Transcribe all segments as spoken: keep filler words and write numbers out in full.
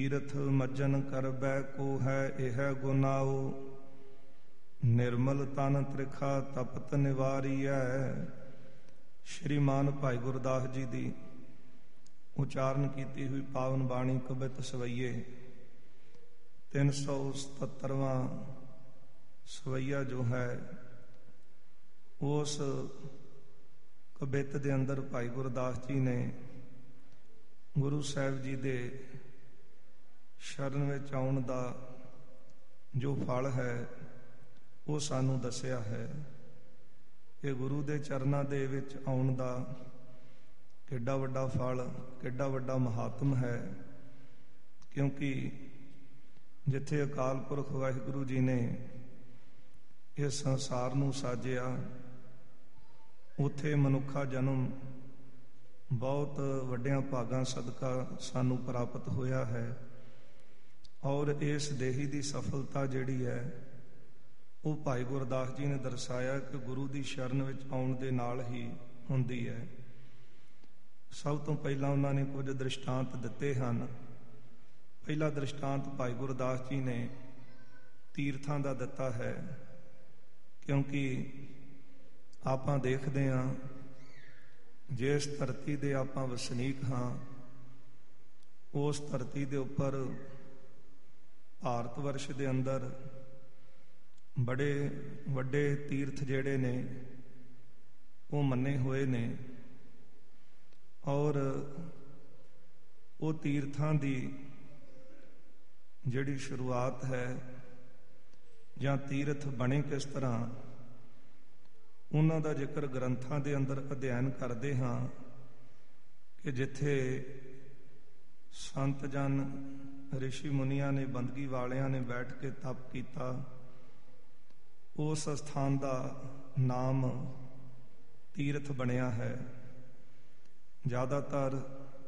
ਤੀਰਥ ਮੱਜਨ ਕਰਬੈ ਕੋ ਹੈ ਇਹ ਗੁਨਾਓ। ਨਿਰਮਲ ਤਨ ਤ੍ਰਿਖਾ ਤਪਤ ਨਿਵਾਰੀਐ। ਸ਼੍ਰੀਮਾਨ ਭਾਈ ਗੁਰਦਾਸ ਜੀ ਦੀ ਉਚਾਰਨ ਕੀਤੀ ਹੋਈ ਪਾਵਨ ਬਾਣੀ ਕਬਿਤ ਸਵਈਏ ਤਿੰਨ ਸੌ ਸਤੱਤਰਵਾਂ ਸਵਈਆ ਜੋ ਹੈ, ਉਸ ਕਬਿਤ ਦੇ ਅੰਦਰ ਭਾਈ ਗੁਰਦਾਸ ਜੀ ਨੇ ਗੁਰੂ ਸਾਹਿਬ ਜੀ ਦੇ ਸ਼ਰਨ ਵਿੱਚ ਆਉਣ ਦਾ ਜੋ ਫਲ ਹੈ ਉਹ ਸਾਨੂੰ ਦੱਸਿਆ ਹੈ ਕਿ ਗੁਰੂ ਦੇ ਚਰਨਾਂ ਦੇ ਵਿੱਚ ਆਉਣ ਦਾ ਕਿੱਡਾ ਵੱਡਾ ਫਲ, ਕਿੱਡਾ ਵੱਡਾ ਮਹਾਤਮ ਹੈ। ਕਿਉਂਕਿ ਜਿੱਥੇ ਅਕਾਲ ਪੁਰਖ ਵਾਹਿਗੁਰੂ ਜੀ ਨੇ ਇਸ ਸੰਸਾਰ ਨੂੰ ਸਾਜਿਆ, ਉੱਥੇ ਮਨੁੱਖਾ ਜਨਮ ਬਹੁਤ ਵੱਡਿਆਂ ਭਾਗਾਂ ਸਦਕਾ ਸਾਨੂੰ ਪ੍ਰਾਪਤ ਹੋਇਆ ਹੈ। ਔਰ ਇਸ ਦੇਹੀ ਦੀ ਸਫਲਤਾ ਜਿਹੜੀ ਹੈ ਉਹ ਭਾਈ ਗੁਰਦਾਸ ਜੀ ਨੇ ਦਰਸਾਇਆ ਕਿ ਗੁਰੂ ਦੀ ਸ਼ਰਨ ਵਿੱਚ ਆਉਣ ਦੇ ਨਾਲ ਹੀ ਹੁੰਦੀ ਹੈ। ਸਭ ਤੋਂ ਪਹਿਲਾਂ ਉਹਨਾਂ ਨੇ ਕੁਝ ਦ੍ਰਿਸ਼ਟਾਂਤ ਦਿੱਤੇ ਹਨ। ਪਹਿਲਾ ਦ੍ਰਿਸ਼ਟਾਂਤ ਭਾਈ ਗੁਰਦਾਸ ਜੀ ਨੇ ਤੀਰਥਾਂ ਦਾ ਦਿੱਤਾ ਹੈ, ਕਿਉਂਕਿ ਆਪਾਂ ਦੇਖਦੇ ਹਾਂ ਜਿਸ ਧਰਤੀ ਦੇ ਆਪਾਂ ਵਸਨੀਕ ਹਾਂ, ਉਸ ਧਰਤੀ ਦੇ ਉੱਪਰ ਭਾਰਤ ਵਰਸ਼ ਦੇ ਅੰਦਰ ਬੜੇ ਵੱਡੇ ਤੀਰਥ ਜਿਹੜੇ ਨੇ ਉਹ ਮੰਨੇ ਹੋਏ ਨੇ। ਔਰ ਉਹ ਤੀਰਥਾਂ ਦੀ ਜਿਹੜੀ ਸ਼ੁਰੂਆਤ ਹੈ ਜਾਂ ਤੀਰਥ ਬਣੇ ਕਿਸ ਤਰ੍ਹਾਂ, ਉਹਨਾਂ ਦਾ ਜ਼ਿਕਰ ਗ੍ਰੰਥਾਂ ਦੇ ਅੰਦਰ ਅਧਿਐਨ ਕਰਦੇ ਹਾਂ ਕਿ ਜਿੱਥੇ ਸੰਤ ਜਨ ਰਿਸ਼ੀ ਮੁਨੀਆਂ ਨੇ, ਬੰਦਗੀ ਵਾਲਿਆਂ ਨੇ ਬੈਠ ਕੇ ਤਪ ਕੀਤਾ, ਉਸ ਸਥਾਨ ਦਾ ਨਾਮ ਤੀਰਥ ਬਣਿਆ ਹੈ। ਜ਼ਿਆਦਾਤਰ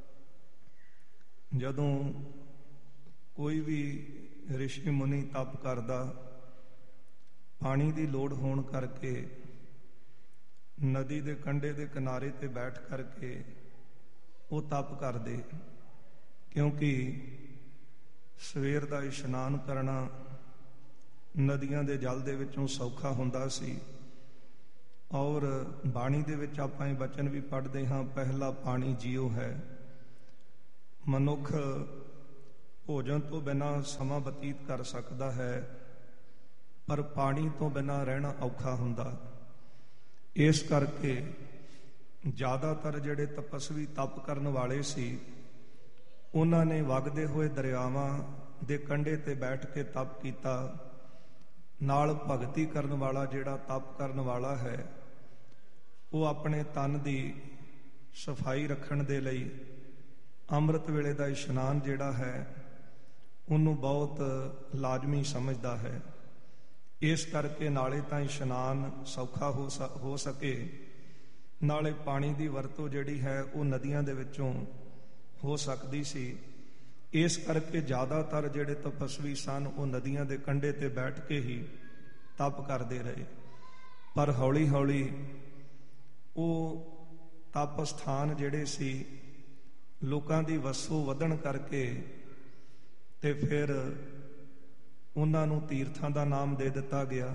ਜਦੋਂ ਕੋਈ ਵੀ ਰਿਸ਼ੀ ਮੁਨੀ ਤਪ ਕਰਦਾ, ਪਾਣੀ ਦੀ ਲੋੜ ਹੋਣ ਕਰਕੇ ਨਦੀ ਦੇ ਕੰਢੇ ਦੇ ਕਿਨਾਰੇ ਤੇ ਬੈਠ ਕਰਕੇ ਉਹ ਤਪ ਕਰਦੇ, ਕਿਉਂਕਿ ਸਵੇਰ ਦਾ ਇਸ਼ਨਾਨ ਕਰਨਾ ਨਦੀਆਂ ਦੇ ਜਲ ਦੇ ਵਿੱਚੋਂ ਸੌਖਾ ਹੁੰਦਾ ਸੀ। ਔਰ ਬਾਣੀ ਦੇ ਵਿੱਚ ਆਪਾਂ ਇਹ ਬਚਨ ਵੀ ਪੜ੍ਹਦੇ ਹਾਂ, ਪਹਿਲਾ ਪਾਣੀ ਜੀਓ ਹੈ। ਮਨੁੱਖ ਭੋਜਨ ਤੋਂ ਬਿਨਾਂ ਸਮਾਂ ਬਤੀਤ ਕਰ ਸਕਦਾ ਹੈ, ਪਰ ਪਾਣੀ ਤੋਂ ਬਿਨਾਂ ਰਹਿਣਾ ਔਖਾ ਹੁੰਦਾ। ਇਸ ਕਰਕੇ ਜ਼ਿਆਦਾਤਰ ਜਿਹੜੇ ਤਪਸਵੀ ਤਪ ਕਰਨ ਵਾਲੇ ਸੀ, ਉਹਨਾਂ ਨੇ ਵਗਦੇ ਹੋਏ ਦਰਿਆਵਾਂ ਦੇ ਕੰਢੇ ਤੇ ਬੈਠ ਕੇ ਤਪ ਕੀਤਾ। ਨਾਲ ਭਗਤੀ ਕਰਨ ਵਾਲਾ ਜਿਹੜਾ ਤਪ ਕਰਨ ਵਾਲਾ ਹੈ, ਉਹ ਆਪਣੇ ਤਨ ਦੀ ਸਫਾਈ ਰੱਖਣ ਦੇ ਲਈ ਅੰਮ੍ਰਿਤ ਵੇਲੇ ਦਾ ਇਸ਼ਨਾਨ ਜਿਹੜਾ ਹੈ ਉਹਨੂੰ ਬਹੁਤ ਲਾਜ਼ਮੀ ਸਮਝਦਾ ਹੈ। ਇਸ ਕਰਕੇ ਨਾਲੇ ਤਾਂ ਇਸ਼ਨਾਨ ਸੌਖਾ ਹੋ ਹੋ ਸਕੇ, ਨਾਲੇ ਪਾਣੀ ਦੀ ਵਰਤੋਂ ਜਿਹੜੀ ਹੈ ਉਹ ਨਦੀਆਂ ਦੇ ਵਿੱਚੋਂ ਹੋ ਸਕਦੀ ਸੀ। ਇਸ ਕਰਕੇ ਜ਼ਿਆਦਾਤਰ ਜਿਹੜੇ ਤਪਸਵੀ ਸਨ ਉਹ ਨਦੀਆਂ ਦੇ ਕੰਢੇ ਤੇ ਬੈਠ ਕੇ ਹੀ ਤਪ ਕਰਦੇ ਰਹੇ। ਪਰ ਹੌਲੀ ਹੌਲੀ ਉਹ ਤਪ ਸਥਾਨ ਜਿਹੜੇ ਸੀ ਲੋਕਾਂ ਦੀ ਵਸੋਂ ਵਧਣ ਕਰਕੇ ਤੇ ਫਿਰ ਉਹਨਾਂ ਨੂੰ ਤੀਰਥਾਂ ਦਾ ਨਾਮ ਦੇ ਦਿੱਤਾ ਗਿਆ।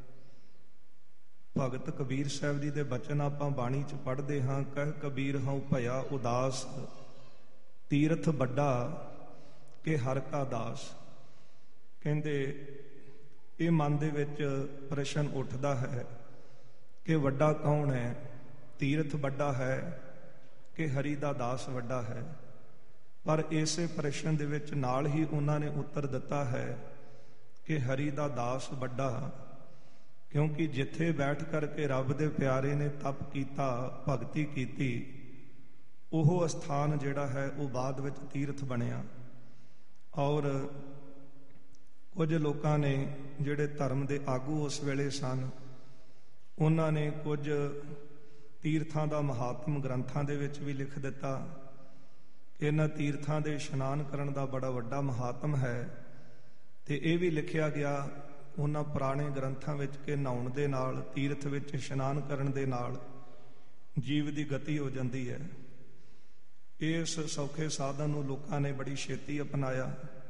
ਭਗਤ ਕਬੀਰ ਸਾਹਿਬ ਜੀ ਦੇ ਬਚਨ ਆਪਾਂ ਬਾਣੀ 'ਚ ਪੜ੍ਹਦੇ ਹਾਂ, ਕਹਿ ਕਬੀਰ ਹਉ ਭਇਆ ਉਦਾਸ, ਤੀਰਥ ਵੱਡਾ ਕਿ ਹਰ ਕਾ ਦਾਸ। ਕਹਿੰਦੇ ਇਹ ਮਨ ਦੇ ਵਿੱਚ ਪ੍ਰਸ਼ਨ ਉੱਠਦਾ ਹੈ ਕਿ ਵੱਡਾ ਕੌਣ ਹੈ, ਤੀਰਥ ਵੱਡਾ ਹੈ ਕਿ ਹਰੀ ਦਾ ਦਾਸ ਵੱਡਾ ਹੈ। ਪਰ ਇਸੇ ਪ੍ਰਸ਼ਨ ਦੇ ਵਿੱਚ ਨਾਲ ਹੀ ਉਹਨਾਂ ਨੇ ਉੱਤਰ ਦਿੱਤਾ ਹੈ ਕਿ ਹਰੀ ਦਾ ਦਾਸ ਵੱਡਾ, ਕਿਉਂਕਿ ਜਿੱਥੇ ਬੈਠ ਕਰਕੇ ਰੱਬ ਦੇ ਪਿਆਰੇ ਨੇ ਤਪ ਕੀਤਾ, ਭਗਤੀ ਕੀਤੀ, ਉਹ ਅਸਥਾਨ ਜਿਹੜਾ ਹੈ ਉਹ ਬਾਅਦ ਵਿੱਚ ਤੀਰਥ ਬਣਿਆ। ਔਰ ਕੁਝ ਲੋਕਾਂ ਨੇ ਜਿਹੜੇ ਧਰਮ ਦੇ ਆਗੂ ਉਸ ਵੇਲੇ ਸਨ, ਉਹਨਾਂ ਨੇ ਕੁਝ ਤੀਰਥਾਂ ਦਾ ਮਹਾਤਮ ਗ੍ਰੰਥਾਂ ਦੇ ਵਿੱਚ ਵੀ ਲਿਖ ਦਿੱਤਾ। ਇਹਨਾਂ ਤੀਰਥਾਂ ਦੇ ਇਸ਼ਨਾਨ ਕਰਨ ਦਾ ਬੜਾ ਵੱਡਾ ਮਹਾਤਮ ਹੈ, ਤੇ ਇਹ ਵੀ ਲਿਖਿਆ ਗਿਆ ਉਹਨਾਂ ਪੁਰਾਣੇ ਗ੍ਰੰਥਾਂ ਵਿੱਚ ਕਿ ਨਹਾਉਣ ਦੇ ਨਾਲ, ਤੀਰਥ ਵਿੱਚ ਇਸ਼ਨਾਨ ਕਰਨ ਦੇ ਨਾਲ ਜੀਵ ਦੀ ਗਤੀ ਹੋ ਜਾਂਦੀ ਹੈ। ਇਸ ਸੌਖੇ ਸਾਧਨ ਨੂੰ ਲੋਕਾਂ ਨੇ ਬੜੀ ਛੇਤੀ ਅਪਣਾਇਆ।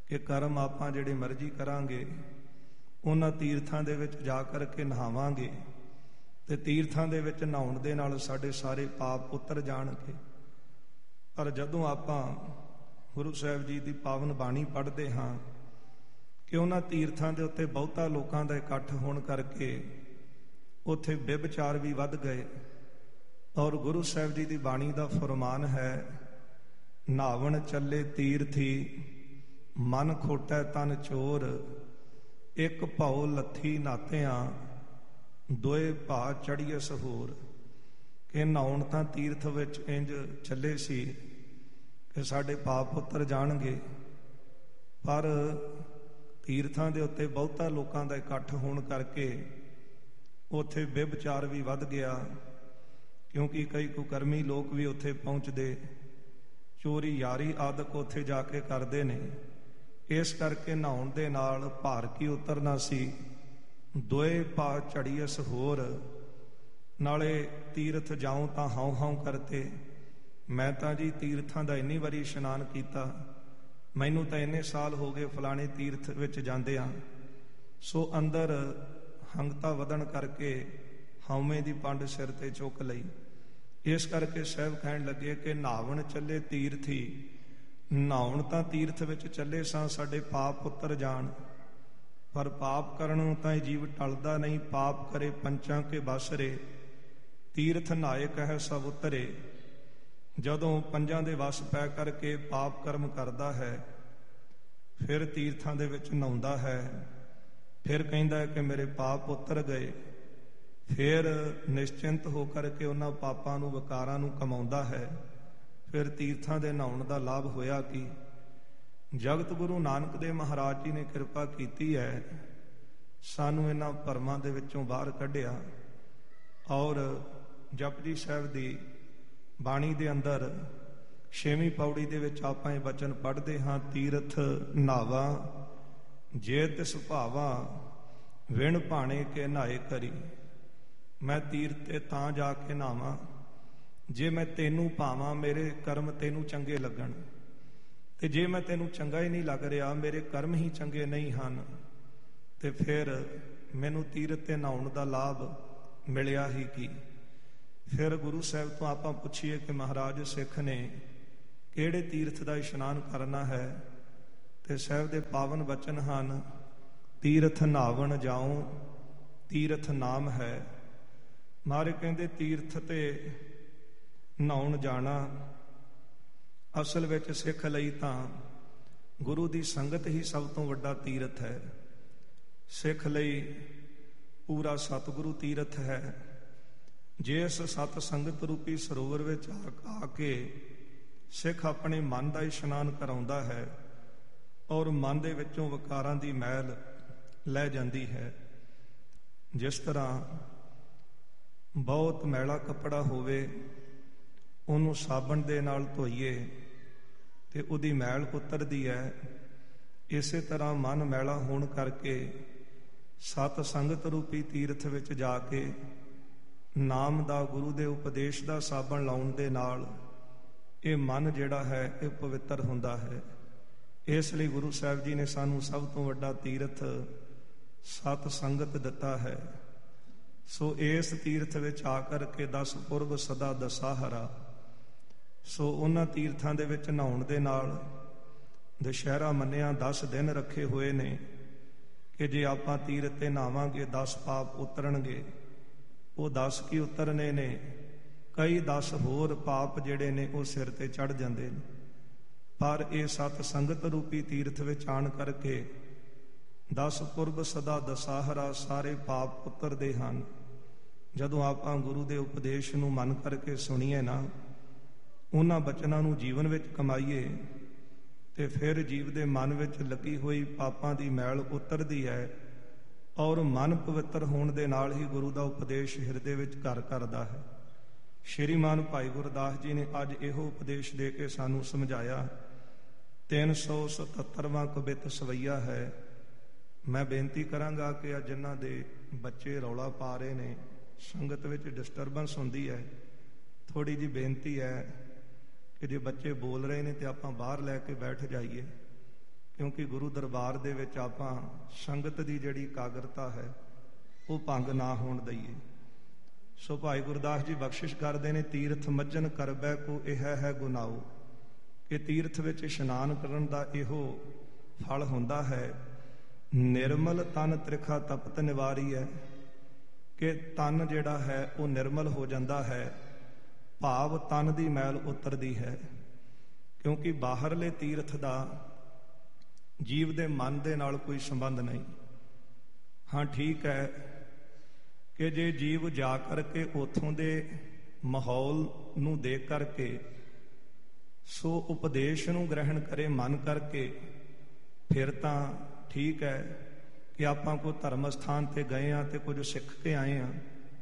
ਕਿ ਕਰਮ ਆਪਾਂ ਜਿਹੜੇ ਮਰਜ਼ੀ ਕਰਾਂਗੇ, ਉਹਨਾਂ ਤੀਰਥਾਂ ਦੇ ਵਿੱਚ ਜਾ ਕਰਕੇ ਨਹਾਵਾਂਗੇ ਤੇ ਤੀਰਥਾਂ ਦੇ ਵਿੱਚ ਨਹਾਉਣ ਦੇ ਨਾਲ ਸਾਡੇ ਸਾਰੇ ਪਾਪ ਉਤਰ ਜਾਣਗੇ। ਪਰ ਜਦੋਂ ਆਪਾਂ ਗੁਰੂ ਸਾਹਿਬ ਜੀ ਦੀ ਪਾਵਨ ਬਾਣੀ ਪੜ੍ਹਦੇ ਹਾਂ ਕਿ ਉਹਨਾਂ ਤੀਰਥਾਂ ਦੇ ਉੱਤੇ ਬਹੁਤਾ ਲੋਕਾਂ ਦਾ ਇਕੱਠ ਹੋਣ ਕਰਕੇ ਉੱਥੇ ਵਿਭਚਾਰ ਵੀ ਵੱਧ ਗਏ, ਔਰ ਗੁਰੂ ਸਾਹਿਬ ਜੀ ਦੀ ਬਾਣੀ ਦਾ ਫਰਮਾਨ ਹੈ, ਨਾਵਣ ਚੱਲੇ ਤੀਰਥੀ ਮਨ ਖੋਟੈ ਤਨ ਚੋਰ, ਇੱਕ ਭਉ ਲੱਥੀ ਨਾਤਿਆਂ ਦੋਏ ਭਾ ਚੜੀਐਸ ਹੋਰ। ਕਿ ਨਹਾਉਣ ਤਾਂ ਤੀਰਥ ਵਿੱਚ ਇੰਜ ਚੱਲੇ ਸੀ ਕਿ ਸਾਡੇ ਪਾਪ ਉਤਰ ਜਾਣਗੇ, ਪਰ ਤੀਰਥਾਂ ਦੇ ਉੱਤੇ ਬਹੁਤਾ ਲੋਕਾਂ ਦਾ ਇਕੱਠ ਹੋਣ ਕਰਕੇ ਉੱਥੇ ਵਿਭਚਾਰ ਵੀ ਵੱਧ ਗਿਆ, ਕਿਉਂਕਿ ਕਈ ਕੁਕਰਮੀ ਲੋਕ ਵੀ ਉੱਥੇ ਪਹੁੰਚਦੇ, ਚੋਰੀ ਯਾਰੀ ਆਦਿਕ ਉੱਥੇ ਜਾ ਕੇ ਕਰਦੇ ਨੇ। ਇਸ ਕਰਕੇ ਨਹਾਉਣ ਦੇ ਨਾਲ ਭਾਰ ਕੀ ਉਤਰਨਾ ਸੀ, ਦੋਏ ਭਾ ਝੜੀਐਸ ਹੋਰ। ਨਾਲੇ ਤੀਰਥ ਜਾਉਂ ਤਾਂ ਹਾਉ ਹਾਉ ਕਰਤੇ। ਮੈਂ ਤਾਂ ਜੀ ਤੀਰਥਾਂ ਦਾ ਇੰਨੀ ਵਾਰੀ ਇਸ਼ਨਾਨ ਕੀਤਾ, ਮੈਨੂੰ ਤਾਂ ਇੰਨੇ ਸਾਲ ਹੋ ਗਏ ਫਲਾਣੇ ਤੀਰਥ ਵਿੱਚ ਜਾਂਦਿਆਂ, ਸੋ ਅੰਦਰ ਹੰਗਤਾ ਵਧਣ ਕਰਕੇ ਹਉਮੈ ਦੀ ਪੰਡ ਸਿਰ ਤੇ ਚੁੱਕ ਲਈ। ਇਸ ਕਰਕੇ ਸਾਹਿਬ ਕਹਿਣ ਲੱਗੇ ਕਿ ਨਾਵਣ ਚੱਲੇ ਤੀਰਥੀ, ਨਹਾਉਣ ਤਾਂ ਤੀਰਥ ਵਿੱਚ ਚੱਲੇ ਸਾਂ ਸਾਡੇ ਪਾਪ ਉਤਰ ਜਾਣ, ਪਰ ਪਾਪ ਕਰਨ ਤਾਂ ਇਹ ਜੀਵ ਟਲਦਾ ਨਹੀਂ। ਪਾਪ ਕਰੇ ਪੰਚਾਂ ਕੇ ਬਸਰੇ, ਤੀਰਥ ਨਹਾਏ ਕਹਿ ਸਭ ਉਤਰੇ। ਜਦੋਂ ਪੰਜਾਂ ਦੇ ਵਸ ਪੈ ਕਰਕੇ ਪਾਪ ਕਰਮ ਕਰਦਾ ਹੈ, ਫਿਰ ਤੀਰਥਾਂ ਦੇ ਵਿੱਚ ਨਹਾਉਂਦਾ ਹੈ, ਫਿਰ ਕਹਿੰਦਾ ਹੈ ਕਿ ਮੇਰੇ ਪਾਪ ਉਤਰ ਗਏ। ਫਿਰ ਨਿਸ਼ਚਿੰਤ ਹੋ ਕਰਕੇ ਉਹਨਾਂ ਪਾਪਾਂ ਨੂੰ ਵਿਕਾਰਾਂ ਨੂੰ ਕਮਾਉਂਦਾ ਹੈ। ਫਿਰ ਤੀਰਥਾਂ ਦੇ ਨਹਾਉਣ ਦਾ ਲਾਭ ਹੋਇਆ ਕਿ ਜਗਤ ਗੁਰੂ ਨਾਨਕ ਦੇਵ ਮਹਾਰਾਜ ਜੀ ਨੇ ਕਿਰਪਾ ਕੀਤੀ ਹੈ, ਸਾਨੂੰ ਇਹਨਾਂ ਭਰਮਾਂ ਦੇ ਵਿੱਚੋਂ ਬਾਹਰ ਕੱਢਿਆ। ਔਰ ਜਪਜੀ ਸਾਹਿਬ ਦੀ ਬਾਣੀ ਦੇ ਅੰਦਰ ਛੇਵੀਂ ਪੌੜੀ ਦੇ ਵਿੱਚ ਆਪਾਂ ਇਹ ਬਚਨ ਪੜ੍ਹਦੇ ਹਾਂ, ਤੀਰਥ ਨਾਵਾ ਜੇ ਤਿਸ ਭਾਵਾ ਵਿਣ ਭਾਣੇ ਕੇ ਨਹਾਏ ਕਰੀ। ਮੈਂ ਤੀਰਥ ਤੇ ਤਾਂ ਜਾ ਕੇ ਨਹਾਵਾਂ ਜੇ ਮੈਂ ਤੈਨੂੰ ਭਾਵਾਂ, ਮੇਰੇ ਕਰਮ ਤੈਨੂੰ ਚੰਗੇ ਲੱਗਣ। ਤੇ ਜੇ ਮੈਂ ਤੈਨੂੰ ਚੰਗਾ ਹੀ ਨਹੀਂ ਲੱਗ ਰਿਹਾ, ਮੇਰੇ ਕਰਮ ਹੀ ਚੰਗੇ ਨਹੀਂ ਹਨ, ਤੇ ਫਿਰ ਮੈਨੂੰ ਤੀਰਥ ਤੇ ਨਹਾਉਣ ਦਾ ਲਾਭ ਮਿਲਿਆ ਹੀ ਕੀ। ਫਿਰ ਗੁਰੂ ਸਾਹਿਬ ਤੋਂ ਆਪਾਂ ਪੁੱਛੀਏ ਕਿ ਮਹਾਰਾਜ ਸਿੱਖ ਨੇ ਕਿਹੜੇ ਤੀਰਥ ਦਾ ਇਸ਼ਨਾਨ ਕਰਨਾ ਹੈ, ਤੇ ਸਾਹਿਬ ਦੇ ਪਾਵਨ ਬਚਨ ਹਨ, ਤੀਰਥ ਨਾਵਣ ਜਾਉ ਤੀਰਥ ਨਾਮ ਹੈ। ਮਾਰੇ ਕਹਿੰਦੇ ਤੀਰਥ ਤੇ ਨਹਾਉਣ ਜਾਣਾ ਅਸਲ ਵਿੱਚ ਸਿੱਖ ਲਈ ਤਾਂ ਗੁਰੂ ਦੀ ਸੰਗਤ ਹੀ ਸਭ ਤੋਂ ਵੱਡਾ ਤੀਰਥ ਹੈ। ਸਿੱਖ ਲਈ ਪੂਰਾ ਸਤਿਗੁਰੂ ਤੀਰਥ ਹੈ। ਜਿਸ ਸਤ ਸੰਗਤ ਰੂਪੀ ਸਰੋਵਰ ਵਿੱਚ ਆ ਕੇ ਸਿੱਖ ਆਪਣੇ ਮਨ ਦਾ ਇਸ਼ਨਾਨ ਕਰਾਉਂਦਾ ਹੈ, ਔਰ ਮਨ ਦੇ ਵਿੱਚੋਂ ਵਿਕਾਰਾਂ ਦੀ ਮੈਲ ਲੈ ਜਾਂਦੀ ਹੈ। ਜਿਸ ਤਰ੍ਹਾਂ ਬਹੁਤ ਮੈਲਾ ਕੱਪੜਾ ਹੋਵੇ, ਉਹਨੂੰ ਸਾਬਣ ਦੇ ਨਾਲ ਧੋਈਏ ਤੇ ਉਹਦੀ ਮੈਲ ਉਤਰਦੀ ਹੈ, ਇਸੇ ਤਰ੍ਹਾਂ ਮਨ ਮੈਲਾ ਹੋਣ ਕਰਕੇ ਸਤ ਸੰਗਤ ਰੂਪੀ ਤੀਰਥ ਵਿੱਚ ਜਾ ਕੇ ਨਾਮ ਦਾ, ਗੁਰੂ ਦੇ ਉਪਦੇਸ਼ ਦਾ ਸਾਬਣ ਲਾਉਣ ਦੇ ਨਾਲ ਇਹ ਮਨ ਜਿਹੜਾ ਹੈ ਇਹ ਪਵਿੱਤਰ ਹੁੰਦਾ ਹੈ। ਇਸ ਲਈ ਗੁਰੂ ਸਾਹਿਬ ਜੀ ਨੇ ਸਾਨੂੰ ਸਭ ਤੋਂ ਵੱਡਾ ਤੀਰਥ ਸਤ ਸੰਗਤ ਦਿੱਤਾ ਹੈ। ਸੋ ਇਸ ਤੀਰਥ ਵਿੱਚ ਆ ਕਰਕੇ ਦਸ ਪੁਰਬ ਸਦਾ ਦਸਾਹਰਾ, ਸੋ ਉਹਨਾਂ ਤੀਰਥਾਂ ਦੇ ਵਿੱਚ ਨਹਾਉਣ ਦੇ ਨਾਲ ਦੁਸ਼ਹਿਰਾ ਮੰਨਿਆ ਦਸ ਦਿਨ ਰੱਖੇ ਹੋਏ ਨੇ ਕਿ ਜੇ ਆਪਾਂ ਤੀਰਥ ਤੇ ਨਹਾਵਾਂਗੇ ਦਸ ਪਾਪ ਉਤਰਨਗੇ। ਉਹ ਦਸ ਕੀ ਉਤਰਨੇ ਨੇ, ਕਈ ਦਸ ਹੋਰ ਪਾਪ ਜਿਹੜੇ ਨੇ ਉਹ ਸਿਰ ਤੇ ਚੜ ਜਾਂਦੇ ਨੇ। ਪਰ ਇਹ ਸਤ ਸੰਗਤ ਰੂਪੀ ਤੀਰਥ ਵਿੱਚ ਆਣ ਕਰਕੇ ਦਸ ਪੁਰਬ ਸਦਾ ਦਸਾਹਰਾ ਸਾਰੇ ਪਾਪ ਉਤਰਦੇ ਹਨ। ਜਦੋਂ ਆਪਾਂ ਗੁਰੂ ਦੇ ਉਪਦੇਸ਼ ਨੂੰ ਮੰਨ ਕਰਕੇ ਸੁਣੀਏ ਨਾ, ਉਹਨਾਂ ਬਚਨਾਂ ਨੂੰ ਜੀਵਨ ਵਿੱਚ ਕਮਾਈਏ, ਤੇ ਫਿਰ ਜੀਵ ਦੇ ਮਨ ਵਿੱਚ ਲੱਗੀ ਹੋਈ ਪਾਪਾਂ ਦੀ ਮੈਲ ਉਤਰਦੀ ਹੈ, ਔਰ ਮਨ ਪਵਿੱਤਰ ਹੋਣ ਦੇ ਨਾਲ ਹੀ ਗੁਰੂ ਦਾ ਉਪਦੇਸ਼ ਹਿਰਦੇ ਵਿੱਚ ਘਰ ਕਰਦਾ ਹੈ। ਸ਼੍ਰੀਮਾਨ ਭਾਈ ਗੁਰਦਾਸ ਜੀ ਨੇ ਅੱਜ ਇਹੋ ਉਪਦੇਸ਼ ਦੇ ਕੇ ਸਾਨੂੰ ਸਮਝਾਇਆ। ਤਿੰਨ ਸੌ ਸਤੱਤਰਵਾਂ ਕਬਿਤ ਸਵਈਆ ਹੈ। ਮੈਂ ਬੇਨਤੀ ਕਰਾਂਗਾ ਕਿ ਅੱਜ ਜਿਨ੍ਹਾਂ ਦੇ ਬੱਚੇ ਰੌਲਾ ਪਾ ਰਹੇ ਨੇ, ਸੰਗਤ ਵਿੱਚ ਡਿਸਟਰਬੈਂਸ ਹੁੰਦੀ ਹੈ, ਥੋੜ੍ਹੀ ਜਿਹੀ ਬੇਨਤੀ ਹੈ ਕਿ ਜੇ ਬੱਚੇ ਬੋਲ ਰਹੇ ਨੇ ਤੇ ਆਪਾਂ ਬਾਹਰ ਲੈ ਕੇ ਬੈਠ ਜਾਈਏ, ਕਿਉਂਕਿ ਗੁਰੂ ਦਰਬਾਰ ਦੇ ਵਿੱਚ ਆਪਾਂ ਸੰਗਤ ਦੀ ਜਿਹੜੀ ਇਕਾਗਰਤਾ ਹੈ ਉਹ ਭੰਗ ਨਾ ਹੋਣ ਦਈਏ। ਸੋ ਭਾਈ ਗੁਰਦਾਸ ਜੀ ਬਖਸ਼ਿਸ਼ ਕਰਦੇ ਨੇ, ਤੀਰਥ ਮੱਜਨ ਕਰਬੈ ਕੋ ਇਹ ਹੈ ਗੁਨਾਓ, ਕਿ ਤੀਰਥ ਵਿੱਚ ਇਸ਼ਨਾਨ ਕਰਨ ਦਾ ਇਹੋ ਫਲ ਹੁੰਦਾ ਹੈ। ਨਿਰਮਲ ਤਨ ਤ੍ਰਿਖਾ ਤਪਤ ਨਿਵਾਰੀ ਹੈ, ਕਿ ਤਨ ਜਿਹੜਾ ਹੈ ਉਹ ਨਿਰਮਲ ਹੋ ਜਾਂਦਾ ਹੈ, ਭਾਵ ਤਨ ਦੀ ਮੈਲ ਉਤਰਦੀ ਹੈ। ਕਿਉਂਕਿ ਬਾਹਰਲੇ ਤੀਰਥ ਦਾ ਜੀਵ ਦੇ ਮਨ ਦੇ ਨਾਲ ਕੋਈ ਸੰਬੰਧ ਨਹੀਂ। ਹਾਂ ਠੀਕ ਹੈ ਕਿ ਜੇ ਜੀਵ ਜਾ ਕਰਕੇ ਉੱਥੋਂ ਦੇ ਮਾਹੌਲ ਨੂੰ ਦੇਖ ਕਰਕੇ ਸੋ ਉਪਦੇਸ਼ ਨੂੰ ਗ੍ਰਹਿਣ ਕਰੇ ਮਨ ਕਰਕੇ, ਫਿਰ ਤਾਂ ਠੀਕ ਹੈ ਕਿ ਆਪਾਂ ਕੋਈ ਧਰਮ ਸਥਾਨ ਤੇ ਗਏ ਹਾਂ ਤੇ ਕੁਝ ਸਿੱਖ ਕੇ ਆਏ ਹਾਂ।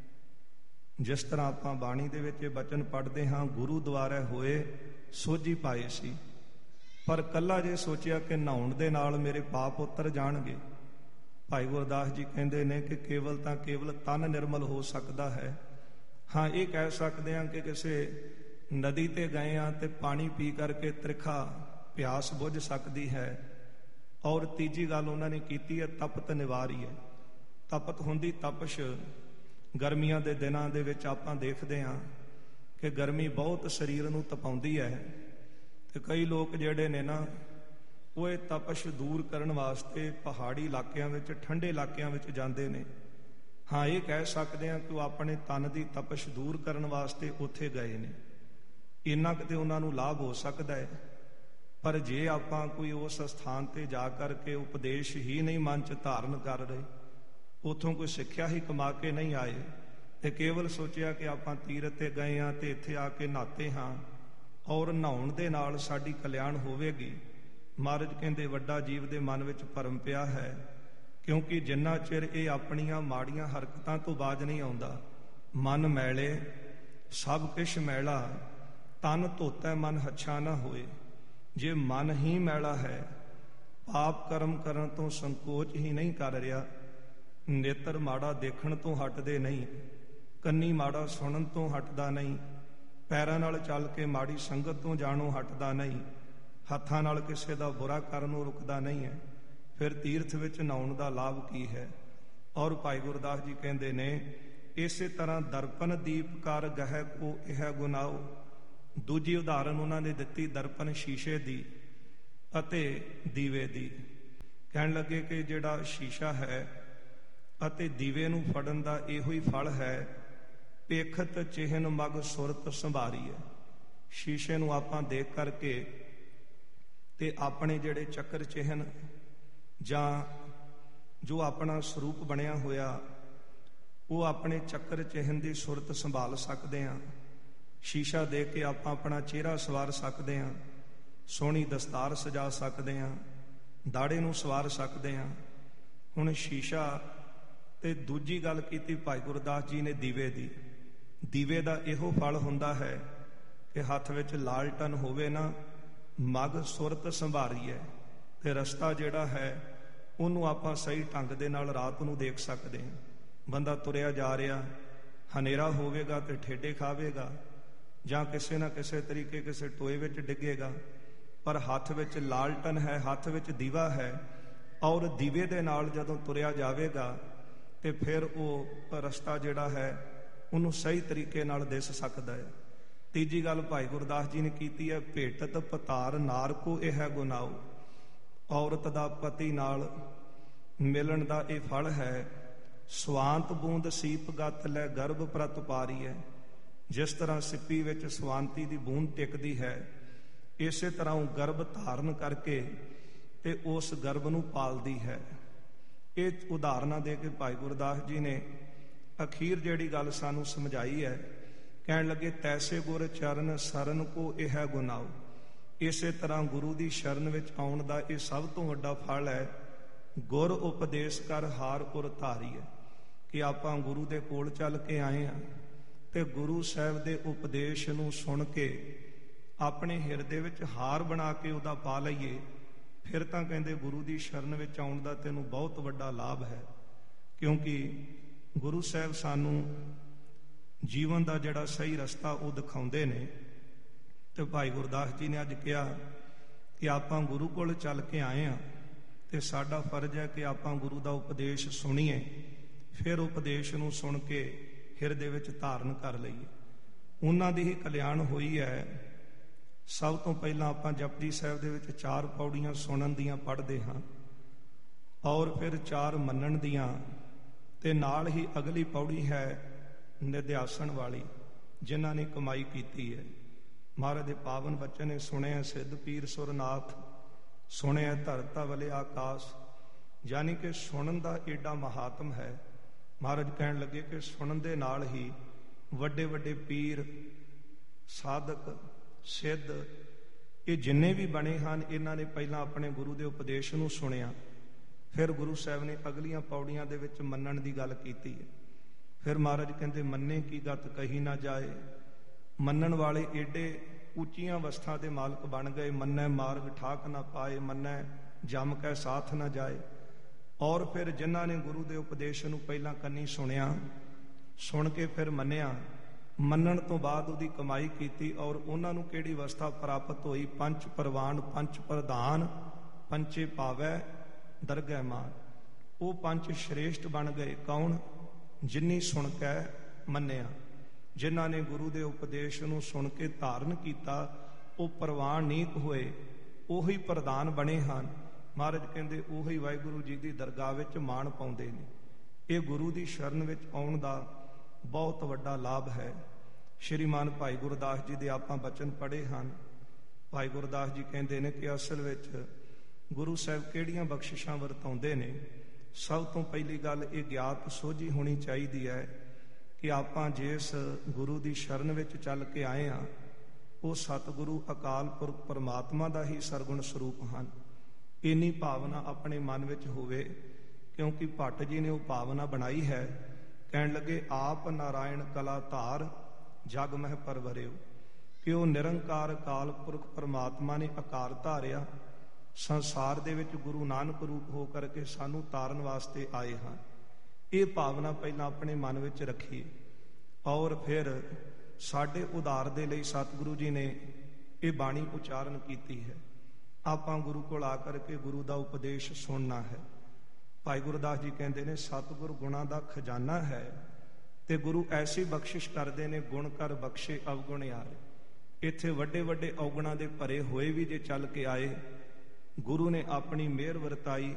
ਜਿਸ ਤਰ੍ਹਾਂ ਆਪਾਂ ਬਾਣੀ ਦੇ ਵਿੱਚ ਇਹ ਬਚਨ ਪੜ੍ਹਦੇ ਹਾਂ, ਗੁਰੂ ਦੁਆਰਾ ਹੋਏ ਸੋਝੀ ਪਾਏ ਸੀ, ਪਰ ਕੱਲਾ ਜੇ ਸੋਚਿਆ ਕਿ ਨਹਾਉਣ ਦੇ ਨਾਲ ਮੇਰੇ ਪਾਪ ਉਤਰ ਜਾਣਗੇ। ਭਾਈ ਗੁਰਦਾਸ ਜੀ ਕਹਿੰਦੇ ਨੇ ਕਿ ਕੇਵਲ ਤਾਂ ਕੇਵਲ ਤਨ ਨਿਰਮਲ ਹੋ ਸਕਦਾ ਹੈ। ਹਾਂ ਇਹ ਕਹਿ ਸਕਦੇ ਹਾਂ ਕਿ ਕਿਸੇ ਨਦੀ ਤੇ ਗਏ ਹਾਂ ਤੇ ਪਾਣੀ ਪੀ ਕਰਕੇ ਤ੍ਰਿਖਾ ਪਿਆਸ ਬੁੱਝ ਸਕਦੀ ਹੈ। ਔਰ ਤੀਜੀ ਗੱਲ ਉਹਨਾਂ ਨੇ ਕੀਤੀ ਹੈ, ਤਪਤ ਨਿਵਾਰੀ ਹੈ। ਤਪਤ ਹੁੰਦੀ ਤਪਸ਼ ਗਰਮੀਆਂ ਦੇ ਦਿਨਾਂ ਦੇ ਵਿੱਚ ਆਪਾਂ ਦੇਖਦੇ ਹਾਂ ਕਿ ਗਰਮੀ ਬਹੁਤ ਸਰੀਰ ਨੂੰ ਤਪਾਉਂਦੀ ਹੈ, ਤੇ ਕਈ ਲੋਕ ਜਿਹੜੇ ਨੇ ਨਾ ਉਹ ਇਹ ਤਪਸ਼ ਦੂਰ ਕਰਨ ਵਾਸਤੇ ਪਹਾੜੀ ਇਲਾਕਿਆਂ ਵਿੱਚ, ਠੰਡੇ ਇਲਾਕਿਆਂ ਵਿੱਚ ਜਾਂਦੇ ਨੇ। ਹਾਂ ਇਹ ਕਹਿ ਸਕਦੇ ਹਾਂ ਕਿ ਉਹ ਆਪਣੇ ਤਨ ਦੀ ਤਪਸ਼ ਦੂਰ ਕਰਨ ਵਾਸਤੇ ਉੱਥੇ ਗਏ ਨੇ, ਇੰਨਾ ਕਿਤੇ ਉਹਨਾਂ ਨੂੰ ਲਾਭ ਹੋ ਸਕਦਾ ਹੈ। ਪਰ ਜੇ ਆਪਾਂ ਕੋਈ ਉਸ ਸਥਾਨ ਤੇ ਜਾ ਕਰਕੇ ਉਪਦੇਸ਼ ਹੀ ਨਹੀਂ ਮਨ 'ਚ ਧਾਰਨ ਕਰ ਰਹੇ, ਉੱਥੋਂ ਕੋਈ ਸਿੱਖਿਆ ਹੀ ਕਮਾ ਕੇ ਨਹੀਂ ਆਏ, ਤੇ ਕੇਵਲ ਸੋਚਿਆ ਕਿ ਆਪਾਂ ਤੀਰਥ ਤੇ ਗਏ ਹਾਂ ਤੇ ਇੱਥੇ ਆ ਕੇ ਨਹਾਤੇ ਹਾਂ ਔਰ ਨਹਾਉਣ ਦੇ ਨਾਲ ਸਾਡੀ ਕਲਿਆਣ ਹੋਵੇਗੀ, ਮਹਾਰਾਜ ਕਹਿੰਦੇ ਵੱਡਾ ਜੀਵ ਦੇ ਮਨ ਵਿੱਚ ਭਰਮ ਪਿਆ ਹੈ। ਕਿਉਂਕਿ ਜਿੰਨਾ ਚਿਰ ਇਹ ਆਪਣੀਆਂ ਮਾੜੀਆਂ ਹਰਕਤਾਂ ਤੋਂ ਬਾਜ ਨਹੀਂ ਆਉਂਦਾ, ਮਨ ਮੈਲੇ ਸਭ ਕੁਛ ਮੈਲਾ, ਤਨ ਧੋਤਾ ਮਨ ਹੱਛਾ ਨਾ ਹੋਏ। ਜੇ ਮਨ ਹੀ ਮੈਲਾ ਹੈ, ਪਾਪ ਕਰਮ ਕਰਨ ਤੋਂ ਸੰਕੋਚ ਹੀ ਨਹੀਂ ਕਰ ਰਿਹਾ, ਨੇਤਰ ਮਾੜਾ ਦੇਖਣ ਤੋਂ ਹਟਦੇ ਨਹੀਂ, ਕੰਨੀ ਮਾੜਾ ਸੁਣਨ ਤੋਂ ਹਟਦਾ ਨਹੀਂ, ਪੈਰਾਂ ਨਾਲ ਚੱਲ ਕੇ ਮਾੜੀ ਸੰਗਤ ਤੋਂ ਜਾਣੋਂ ਹਟਦਾ ਨਹੀਂ, ਹੱਥਾਂ ਨਾਲ ਕਿਸੇ ਦਾ ਬੁਰਾ ਕਰਨ ਨੂੰ ਰੁਕਦਾ ਨਹੀਂ ਹੈ, ਫਿਰ ਤੀਰਥ ਵਿੱਚ ਨਹਾਉਣ ਦਾ ਲਾਭ ਕੀ ਹੈ। ਔਰ ਭਾਈ ਗੁਰਦਾਸ ਜੀ ਕਹਿੰਦੇ ਨੇ, ਇਸੇ ਤਰ੍ਹਾਂ ਦਰਪਨ ਦੀਪ ਕਰ ਗਹਿ ਕੋ ਇਹ ਗੁਨਾਓ। ਦੂਜੀ ਉਦਾਹਰਨ ਉਹਨਾਂ ਨੇ ਦਿੱਤੀ ਦਰਪਨ ਸ਼ੀਸ਼ੇ ਦੀ ਅਤੇ ਦੀਵੇ ਦੀ। ਕਹਿਣ ਲੱਗੇ ਕਿ ਜਿਹੜਾ ਸ਼ੀਸ਼ਾ ਹੈ ਅਤੇ ਦੀਵੇ ਨੂੰ ਫੜਨ ਦਾ ਇਹੋ ਹੀ ਫਲ ਹੈ, ਪੇਖਤ ਚਿਹਨ ਮਗ ਸੁਰਤ ਸੰਭਾਰੀ ਹੈ। ਸ਼ੀਸ਼ੇ ਨੂੰ ਆਪਾਂ ਦੇਖ ਕਰਕੇ ਤੇ ਆਪਣੇ ਜਿਹੜੇ ਚੱਕਰ ਚਿਹਨ ਜਾਂ ਜੋ ਆਪਣਾ ਸਰੂਪ ਬਣਿਆ ਹੋਇਆ, ਉਹ ਆਪਣੇ ਚੱਕਰ ਚਿਹਨ ਦੀ ਸੁਰਤ ਸੰਭਾਲ ਸਕਦੇ ਹਾਂ। ਸ਼ੀਸ਼ਾ ਦੇਖ ਕੇ ਆਪਾਂ ਆਪਣਾ ਚਿਹਰਾ ਸਵਾਰ ਸਕਦੇ ਹਾਂ, ਸੋਹਣੀ ਦਸਤਾਰ ਸਜਾ ਸਕਦੇ ਹਾਂ, ਦਾੜੇ ਨੂੰ ਸਵਾਰ ਸਕਦੇ ਹਾਂ। ਹੁਣ ਸ਼ੀਸ਼ਾ ਤੇ ਦੂਜੀ ਗੱਲ ਕੀਤੀ ਭਾਈ ਗੁਰਦਾਸ ਜੀ ਨੇ ਦੀਵੇ ਦੀ। ਦੀਵੇ ਦਾ ਇਹੋ ਫਲ ਹੁੰਦਾ ਹੈ ਕਿ ਹੱਥ ਵਿੱਚ ਲਾਲਟਨ ਹੋਵੇ ਨਾ, ਮਗ ਸੁਰਤ ਸੰਭਾਰੀ ਹੈ, ਤੇ ਰਸਤਾ ਜਿਹੜਾ ਹੈ ਉਹਨੂੰ ਆਪਾਂ ਸਹੀ ਢੰਗ ਦੇ ਨਾਲ ਰਾਤ ਨੂੰ ਦੇਖ ਸਕਦੇ ਹਾਂ। ਬੰਦਾ ਤੁਰਿਆ ਜਾ ਰਿਹਾ, ਹਨੇਰਾ ਹੋਵੇਗਾ ਤੇ ਠੇਡੇ ਖਾਵੇਗਾ ਜਾਂ ਕਿਸੇ ਨਾ ਕਿਸੇ ਤਰੀਕੇ ਕਿਸੇ ਟੋਏ ਵਿੱਚ ਡਿੱਗੇਗਾ, ਪਰ ਹੱਥ ਵਿੱਚ ਲਾਲਟਨ ਹੈ, ਹੱਥ ਵਿੱਚ ਦੀਵਾ ਹੈ, ਔਰ ਦੀਵੇ ਦੇ ਨਾਲ ਜਦੋਂ ਤੁਰਿਆ ਜਾਵੇਗਾ ਤੇ ਫਿਰ ਉਹ ਰਸਤਾ ਜਿਹੜਾ ਹੈ ਉਹਨੂੰ ਸਹੀ ਤਰੀਕੇ ਨਾਲ ਦਿਸ ਸਕਦਾ ਹੈ। ਤੀਜੀ ਗੱਲ ਭਾਈ ਗੁਰਦਾਸ ਜੀ ਨੇ ਕੀਤੀ ਹੈ, ਭੇਟਤ ਪਤਾਰ ਨਾਰ ਕੋ ਇਹ ਹੈ ਗੁਨਾਓ। ਔਰਤ ਦਾ ਪਤੀ ਨਾਲ ਮਿਲਣ ਦਾ ਇਹ ਫਲ ਹੈ, ਸਵਾਂਤ ਬੂੰਦ ਸੀਪ ਗੱਤ ਲੈ ਗਰਭ ਪ੍ਰਤ ਪਾਰੀ ਹੈ। ਜਿਸ ਤਰ੍ਹਾਂ ਸਿੱਪੀ ਵਿੱਚ ਸਵਾਂਤੀ ਦੀ ਬੂੰਦ ਟਿਕਦੀ ਹੈ, ਇਸੇ ਤਰ੍ਹਾਂ ਉਹ ਗਰਭ ਧਾਰਨ ਕਰਕੇ ਤੇ ਉਸ ਗਰਭ ਨੂੰ ਪਾਲਦੀ ਹੈ। ਇਹ ਉਦਾਹਰਨਾਂ ਦੇ ਕੇ ਭਾਈ ਗੁਰਦਾਸ ਜੀ ਨੇ ਅਖੀਰ ਜਿਹੜੀ ਗੱਲ ਸਾਨੂੰ ਸਮਝਾਈ ਹੈ, ਕਹਿਣ ਲੱਗੇ ਤੈਸੇ ਗੁਰ ਚਰਨ ਸਰਨ ਕੋ ਇਹ ਹੈ ਗੁਨਾਓ। ਇਸੇ ਤਰ੍ਹਾਂ ਗੁਰੂ ਦੀ ਸ਼ਰਨ ਵਿੱਚ ਆਉਣ ਦਾ ਇਹ ਸਭ ਤੋਂ ਵੱਡਾ ਫਲ ਹੈ। ਗੁਰ ਉਪਦੇਸ਼ ਕਰ ਹਾਰ ਉਰ ਧਾਰੀ ਹੈ, ਕਿ ਆਪਾਂ ਗੁਰੂ ਦੇ ਕੋਲ ਚੱਲ ਕੇ ਆਏ ਹਾਂ ਤੇ ਗੁਰੂ ਸਾਹਿਬ ਦੇ ਉਪਦੇਸ਼ ਨੂੰ ਸੁਣ ਕੇ ਆਪਣੇ ਹਿਰਦੇ ਵਿੱਚ ਹਾਰ ਬਣਾ ਕੇ ਉਹਦਾ ਪਾ ਲਈਏ, ਫਿਰ ਤਾਂ ਕਹਿੰਦੇ ਗੁਰੂ ਦੀ ਸ਼ਰਨ ਵਿੱਚ ਆਉਣ ਦਾ ਤੈਨੂੰ ਬਹੁਤ ਵੱਡਾ ਲਾਭ ਹੈ। ਕਿਉਂਕਿ ਗੁਰੂ ਸਾਹਿਬ ਸਾਨੂੰ ਜੀਵਨ ਦਾ ਜਿਹੜਾ ਸਹੀ ਰਸਤਾ ਉਹ ਦਿਖਾਉਂਦੇ ਨੇ। ਤੇ ਭਾਈ ਗੁਰਦਾਸ ਜੀ ਨੇ ਅੱਜ ਕਿਹਾ ਕਿ ਆਪਾਂ ਗੁਰੂ ਕੋਲ ਚੱਲ ਕੇ ਆਏ ਹਾਂ ਤੇ ਸਾਡਾ ਫਰਜ਼ ਹੈ ਕਿ ਆਪਾਂ ਗੁਰੂ ਦਾ ਉਪਦੇਸ਼ ਸੁਣੀਏ, ਫਿਰ ਉਪਦੇਸ਼ ਨੂੰ ਸੁਣ ਕੇ ਹਿਰਦੇ ਵਿੱਚ ਧਾਰਨ ਕਰ ਲਈਏ। ਉਹਨਾਂ ਦੀ ਹੀ ਕਲਿਆਣ ਹੋਈ ਹੈ। ਸਭ ਤੋਂ ਪਹਿਲਾਂ ਆਪਾਂ ਜਪਜੀ ਸਾਹਿਬ ਦੇ ਵਿੱਚ ਚਾਰ ਪੌੜੀਆਂ ਸੁਣਨ ਦੀਆਂ ਪੜ੍ਹਦੇ ਹਾਂ, ਔਰ ਫਿਰ ਚਾਰ ਮੰਨਣ ਦੀਆਂ, ਤੇ ਨਾਲ ਹੀ ਅਗਲੀ ਪੌੜੀ ਹੈ ਨਿਧਿਆਸਣ ਵਾਲੀ, ਜਿਨ੍ਹਾਂ ਨੇ ਕਮਾਈ ਕੀਤੀ ਹੈ। ਮਹਾਰਾਜ ਦੇ ਪਾਵਨ ਬਚਨ ਨੇ ਸੁਣਿਆ ਸਿੱਧ ਪੀਰ ਸੁਰਨਾਥ, ਸੁਣਿਆ ਧਰਤਾ ਵਲੇ ਆਕਾਸ਼। ਯਾਨੀ ਕਿ ਸੁਣਨ ਦਾ ਏਡਾ ਮਹਾਤਮ ਹੈ। ਮਹਾਰਾਜ ਕਹਿਣ ਲੱਗੇ ਕਿ ਸੁਣਨ ਦੇ ਨਾਲ ਹੀ ਵੱਡੇ ਵੱਡੇ ਪੀਰ, ਸਾਧਕ, ਸਿੱਧ, ਇਹ ਜਿੰਨੇ ਵੀ ਬਣੇ ਹਨ, ਇਹਨਾਂ ਨੇ ਪਹਿਲਾਂ ਆਪਣੇ ਗੁਰੂ ਦੇ ਉਪਦੇਸ਼ ਨੂੰ ਸੁਣਿਆ। ਫਿਰ ਗੁਰੂ ਸਾਹਿਬ ਨੇ ਅਗਲੀਆਂ ਪੌੜੀਆਂ ਦੇ ਵਿੱਚ ਮੰਨਣ ਦੀ ਗੱਲ ਕੀਤੀ ਹੈ। ਫਿਰ ਮਹਾਰਾਜ ਕਹਿੰਦੇ ਮੰਨੇ ਕੀ ਗਤ ਕਹੀ ਨਾ ਜਾਏ। ਮੰਨਣ ਵਾਲੇ ਏਡੇ ਉੱਚੀਆਂ ਅਵਸਥਾ ਦੇ ਮਾਲਕ ਬਣ ਗਏ। ਮੰਨੈ ਮਾਰਗ ਠਾਕ ਨਾ ਪਾਏ, ਮੰਨੈ ਜਮ ਕੈ ਸਾਥ ਨਾ ਜਾਏ। ਔਰ ਫਿਰ ਜਿਨ੍ਹਾਂ ਨੇ ਗੁਰੂ ਦੇ ਉਪਦੇਸ਼ ਨੂੰ ਪਹਿਲਾਂ ਕੰਨੀ ਸੁਣਿਆ, ਸੁਣ ਕੇ ਫਿਰ ਮੰਨਿਆ, ਮੰਨਣ ਤੋਂ ਬਾਅਦ ਉਹਦੀ ਕਮਾਈ ਕੀਤੀ, ਔਰ ਉਹਨਾਂ ਨੂੰ ਕਿਹੜੀ ਅਵਸਥਾ ਪ੍ਰਾਪਤ ਹੋਈ? ਪੰਜ ਪ੍ਰਵਾਨ ਪੰਜ ਪ੍ਰਧਾਨ ਪੰਚੇ ਪਾਵੈ ਦਰਗਹਿ ਮਾਨ। ਉਹ ਪੰਜ ਸ਼੍ਰੇਸ਼ਟ ਬਣ ਗਏ। ਕੌਣ? ਜਿਨੀ ਸੁਣ ਕੇ ਮੰਨਿਆ, ਜਿਨ੍ਹਾਂ ਨੇ ਗੁਰੂ ਦੇ ਉਪਦੇਸ਼ ਨੂੰ ਸੁਣ ਕੇ ਧਾਰਨ ਕੀਤਾ, ਉਹ ਪ੍ਰਵਾਨ ਨੀਕ ਹੋਏ, ਉਹੀ ਪ੍ਰਧਾਨ ਬਣੇ ਹਨ। ਮਹਾਰਾਜ ਕਹਿੰਦੇ ਉਹੀ ਵਾਹਿਗੁਰੂ ਜੀ ਦੀ ਦਰਗਾਹ ਵਿੱਚ ਮਾਣ ਪਾਉਂਦੇ ਨੇ। ਇਹ ਗੁਰੂ ਦੀ ਸ਼ਰਨ ਵਿੱਚ ਆਉਣ ਦਾ ਬਹੁਤ ਵੱਡਾ ਲਾਭ ਹੈ। ਸ਼੍ਰੀਮਾਨ ਭਾਈ ਗੁਰਦਾਸ ਜੀ ਦੇ ਆਪਾਂ ਬਚਨ ਪੜ੍ਹੇ ਹਨ। ਭਾਈ ਗੁਰਦਾਸ ਜੀ ਕਹਿੰਦੇ ਨੇ ਕਿ ਅਸਲ ਵਿੱਚ ਗੁਰੂ ਸਾਹਿਬ ਕਿਹੜੀਆਂ ਬਖਸ਼ਿਸ਼ਾਂ ਵਰਤਾਉਂਦੇ ਨੇ। ਸਭ ਤੋਂ ਪਹਿਲੀ ਗੱਲ ਇਹ ਗਿਆਤ ਸੋਝੀ ਹੋਣੀ ਚਾਹੀਦੀ ਹੈ ਕਿ ਆਪਾਂ ਜਿਸ ਗੁਰੂ ਦੀ ਸ਼ਰਨ ਵਿੱਚ ਚੱਲ ਕੇ ਆਏ ਹਾਂ, ਉਹ ਸਤਿਗੁਰੂ ਅਕਾਲ ਪੁਰਖ ਪਰਮਾਤਮਾ ਦਾ ਹੀ ਸਰਗੁਣ ਸਰੂਪ ਹਨ। ਇੰਨੀ ਭਾਵਨਾ ਆਪਣੇ ਮਨ ਵਿੱਚ ਹੋਵੇ, ਕਿਉਂਕਿ ਭੱਟ ਜੀ ਨੇ ਉਹ ਭਾਵਨਾ ਬਣਾਈ ਹੈ। ਕਹਿਣ ਲੱਗੇ ਆਪ ਨਾਰਾਇਣ ਕਲਾ ਧਾਰ ਜਗ ਮਹਿ ਪਰਵਰਿਓ, ਕਿ ਉਹ ਨਿਰੰਕਾਰ ਅਕਾਲ ਪੁਰਖ ਪਰਮਾਤਮਾ ਨੇ ਆਕਾਰ ਧਾਰਿਆ, ਸੰਸਾਰ ਦੇ ਵਿੱਚ ਗੁਰੂ ਨਾਨਕ ਰੂਪ ਹੋ ਕਰਕੇ ਸਾਨੂੰ ਤਾਰਨ ਵਾਸਤੇ ਆਏ ਹਨ। ਇਹ ਭਾਵਨਾ ਪਹਿਲਾਂ ਆਪਣੇ ਮਨ ਵਿੱਚ ਰੱਖੀਏ, ਔਰ ਫਿਰ ਸਾਡੇ ਉਧਾਰ ਦੇ ਲਈ ਸਤਿਗੁਰੂ ਜੀ ਨੇ ਇਹ ਬਾਣੀ ਉਚਾਰਨ ਕੀਤੀ ਹੈ। ਆਪਾਂ ਗੁਰੂ ਕੋਲ ਆ ਕਰਕੇ ਗੁਰੂ ਦਾ ਉਪਦੇਸ਼ ਸੁਣਨਾ ਹੈ। ਭਾਈ ਗੁਰਦਾਸ ਜੀ ਕਹਿੰਦੇ ਨੇ ਸਤਿਗੁਰ ਗੁਣਾਂ ਦਾ ਖਜ਼ਾਨਾ ਹੈ, ਤੇ ਗੁਰੂ ਐਸੀ ਬਖਸ਼ਿਸ਼ ਕਰਦੇ ਨੇ, ਗੁਣ ਕਰ ਬਖਸ਼ੇ ਅਵਗੁਣ ਯਾਰ। ਇੱਥੇ ਵੱਡੇ ਵੱਡੇ ਔਗੁਣਾਂ ਦੇ ਭਰੇ ਹੋਏ ਵੀ ਜੇ ਚੱਲ ਕੇ ਆਏ, ਗੁਰੂ ਨੇ ਆਪਣੀ ਮਿਹਰ ਵਰਤਾਈ,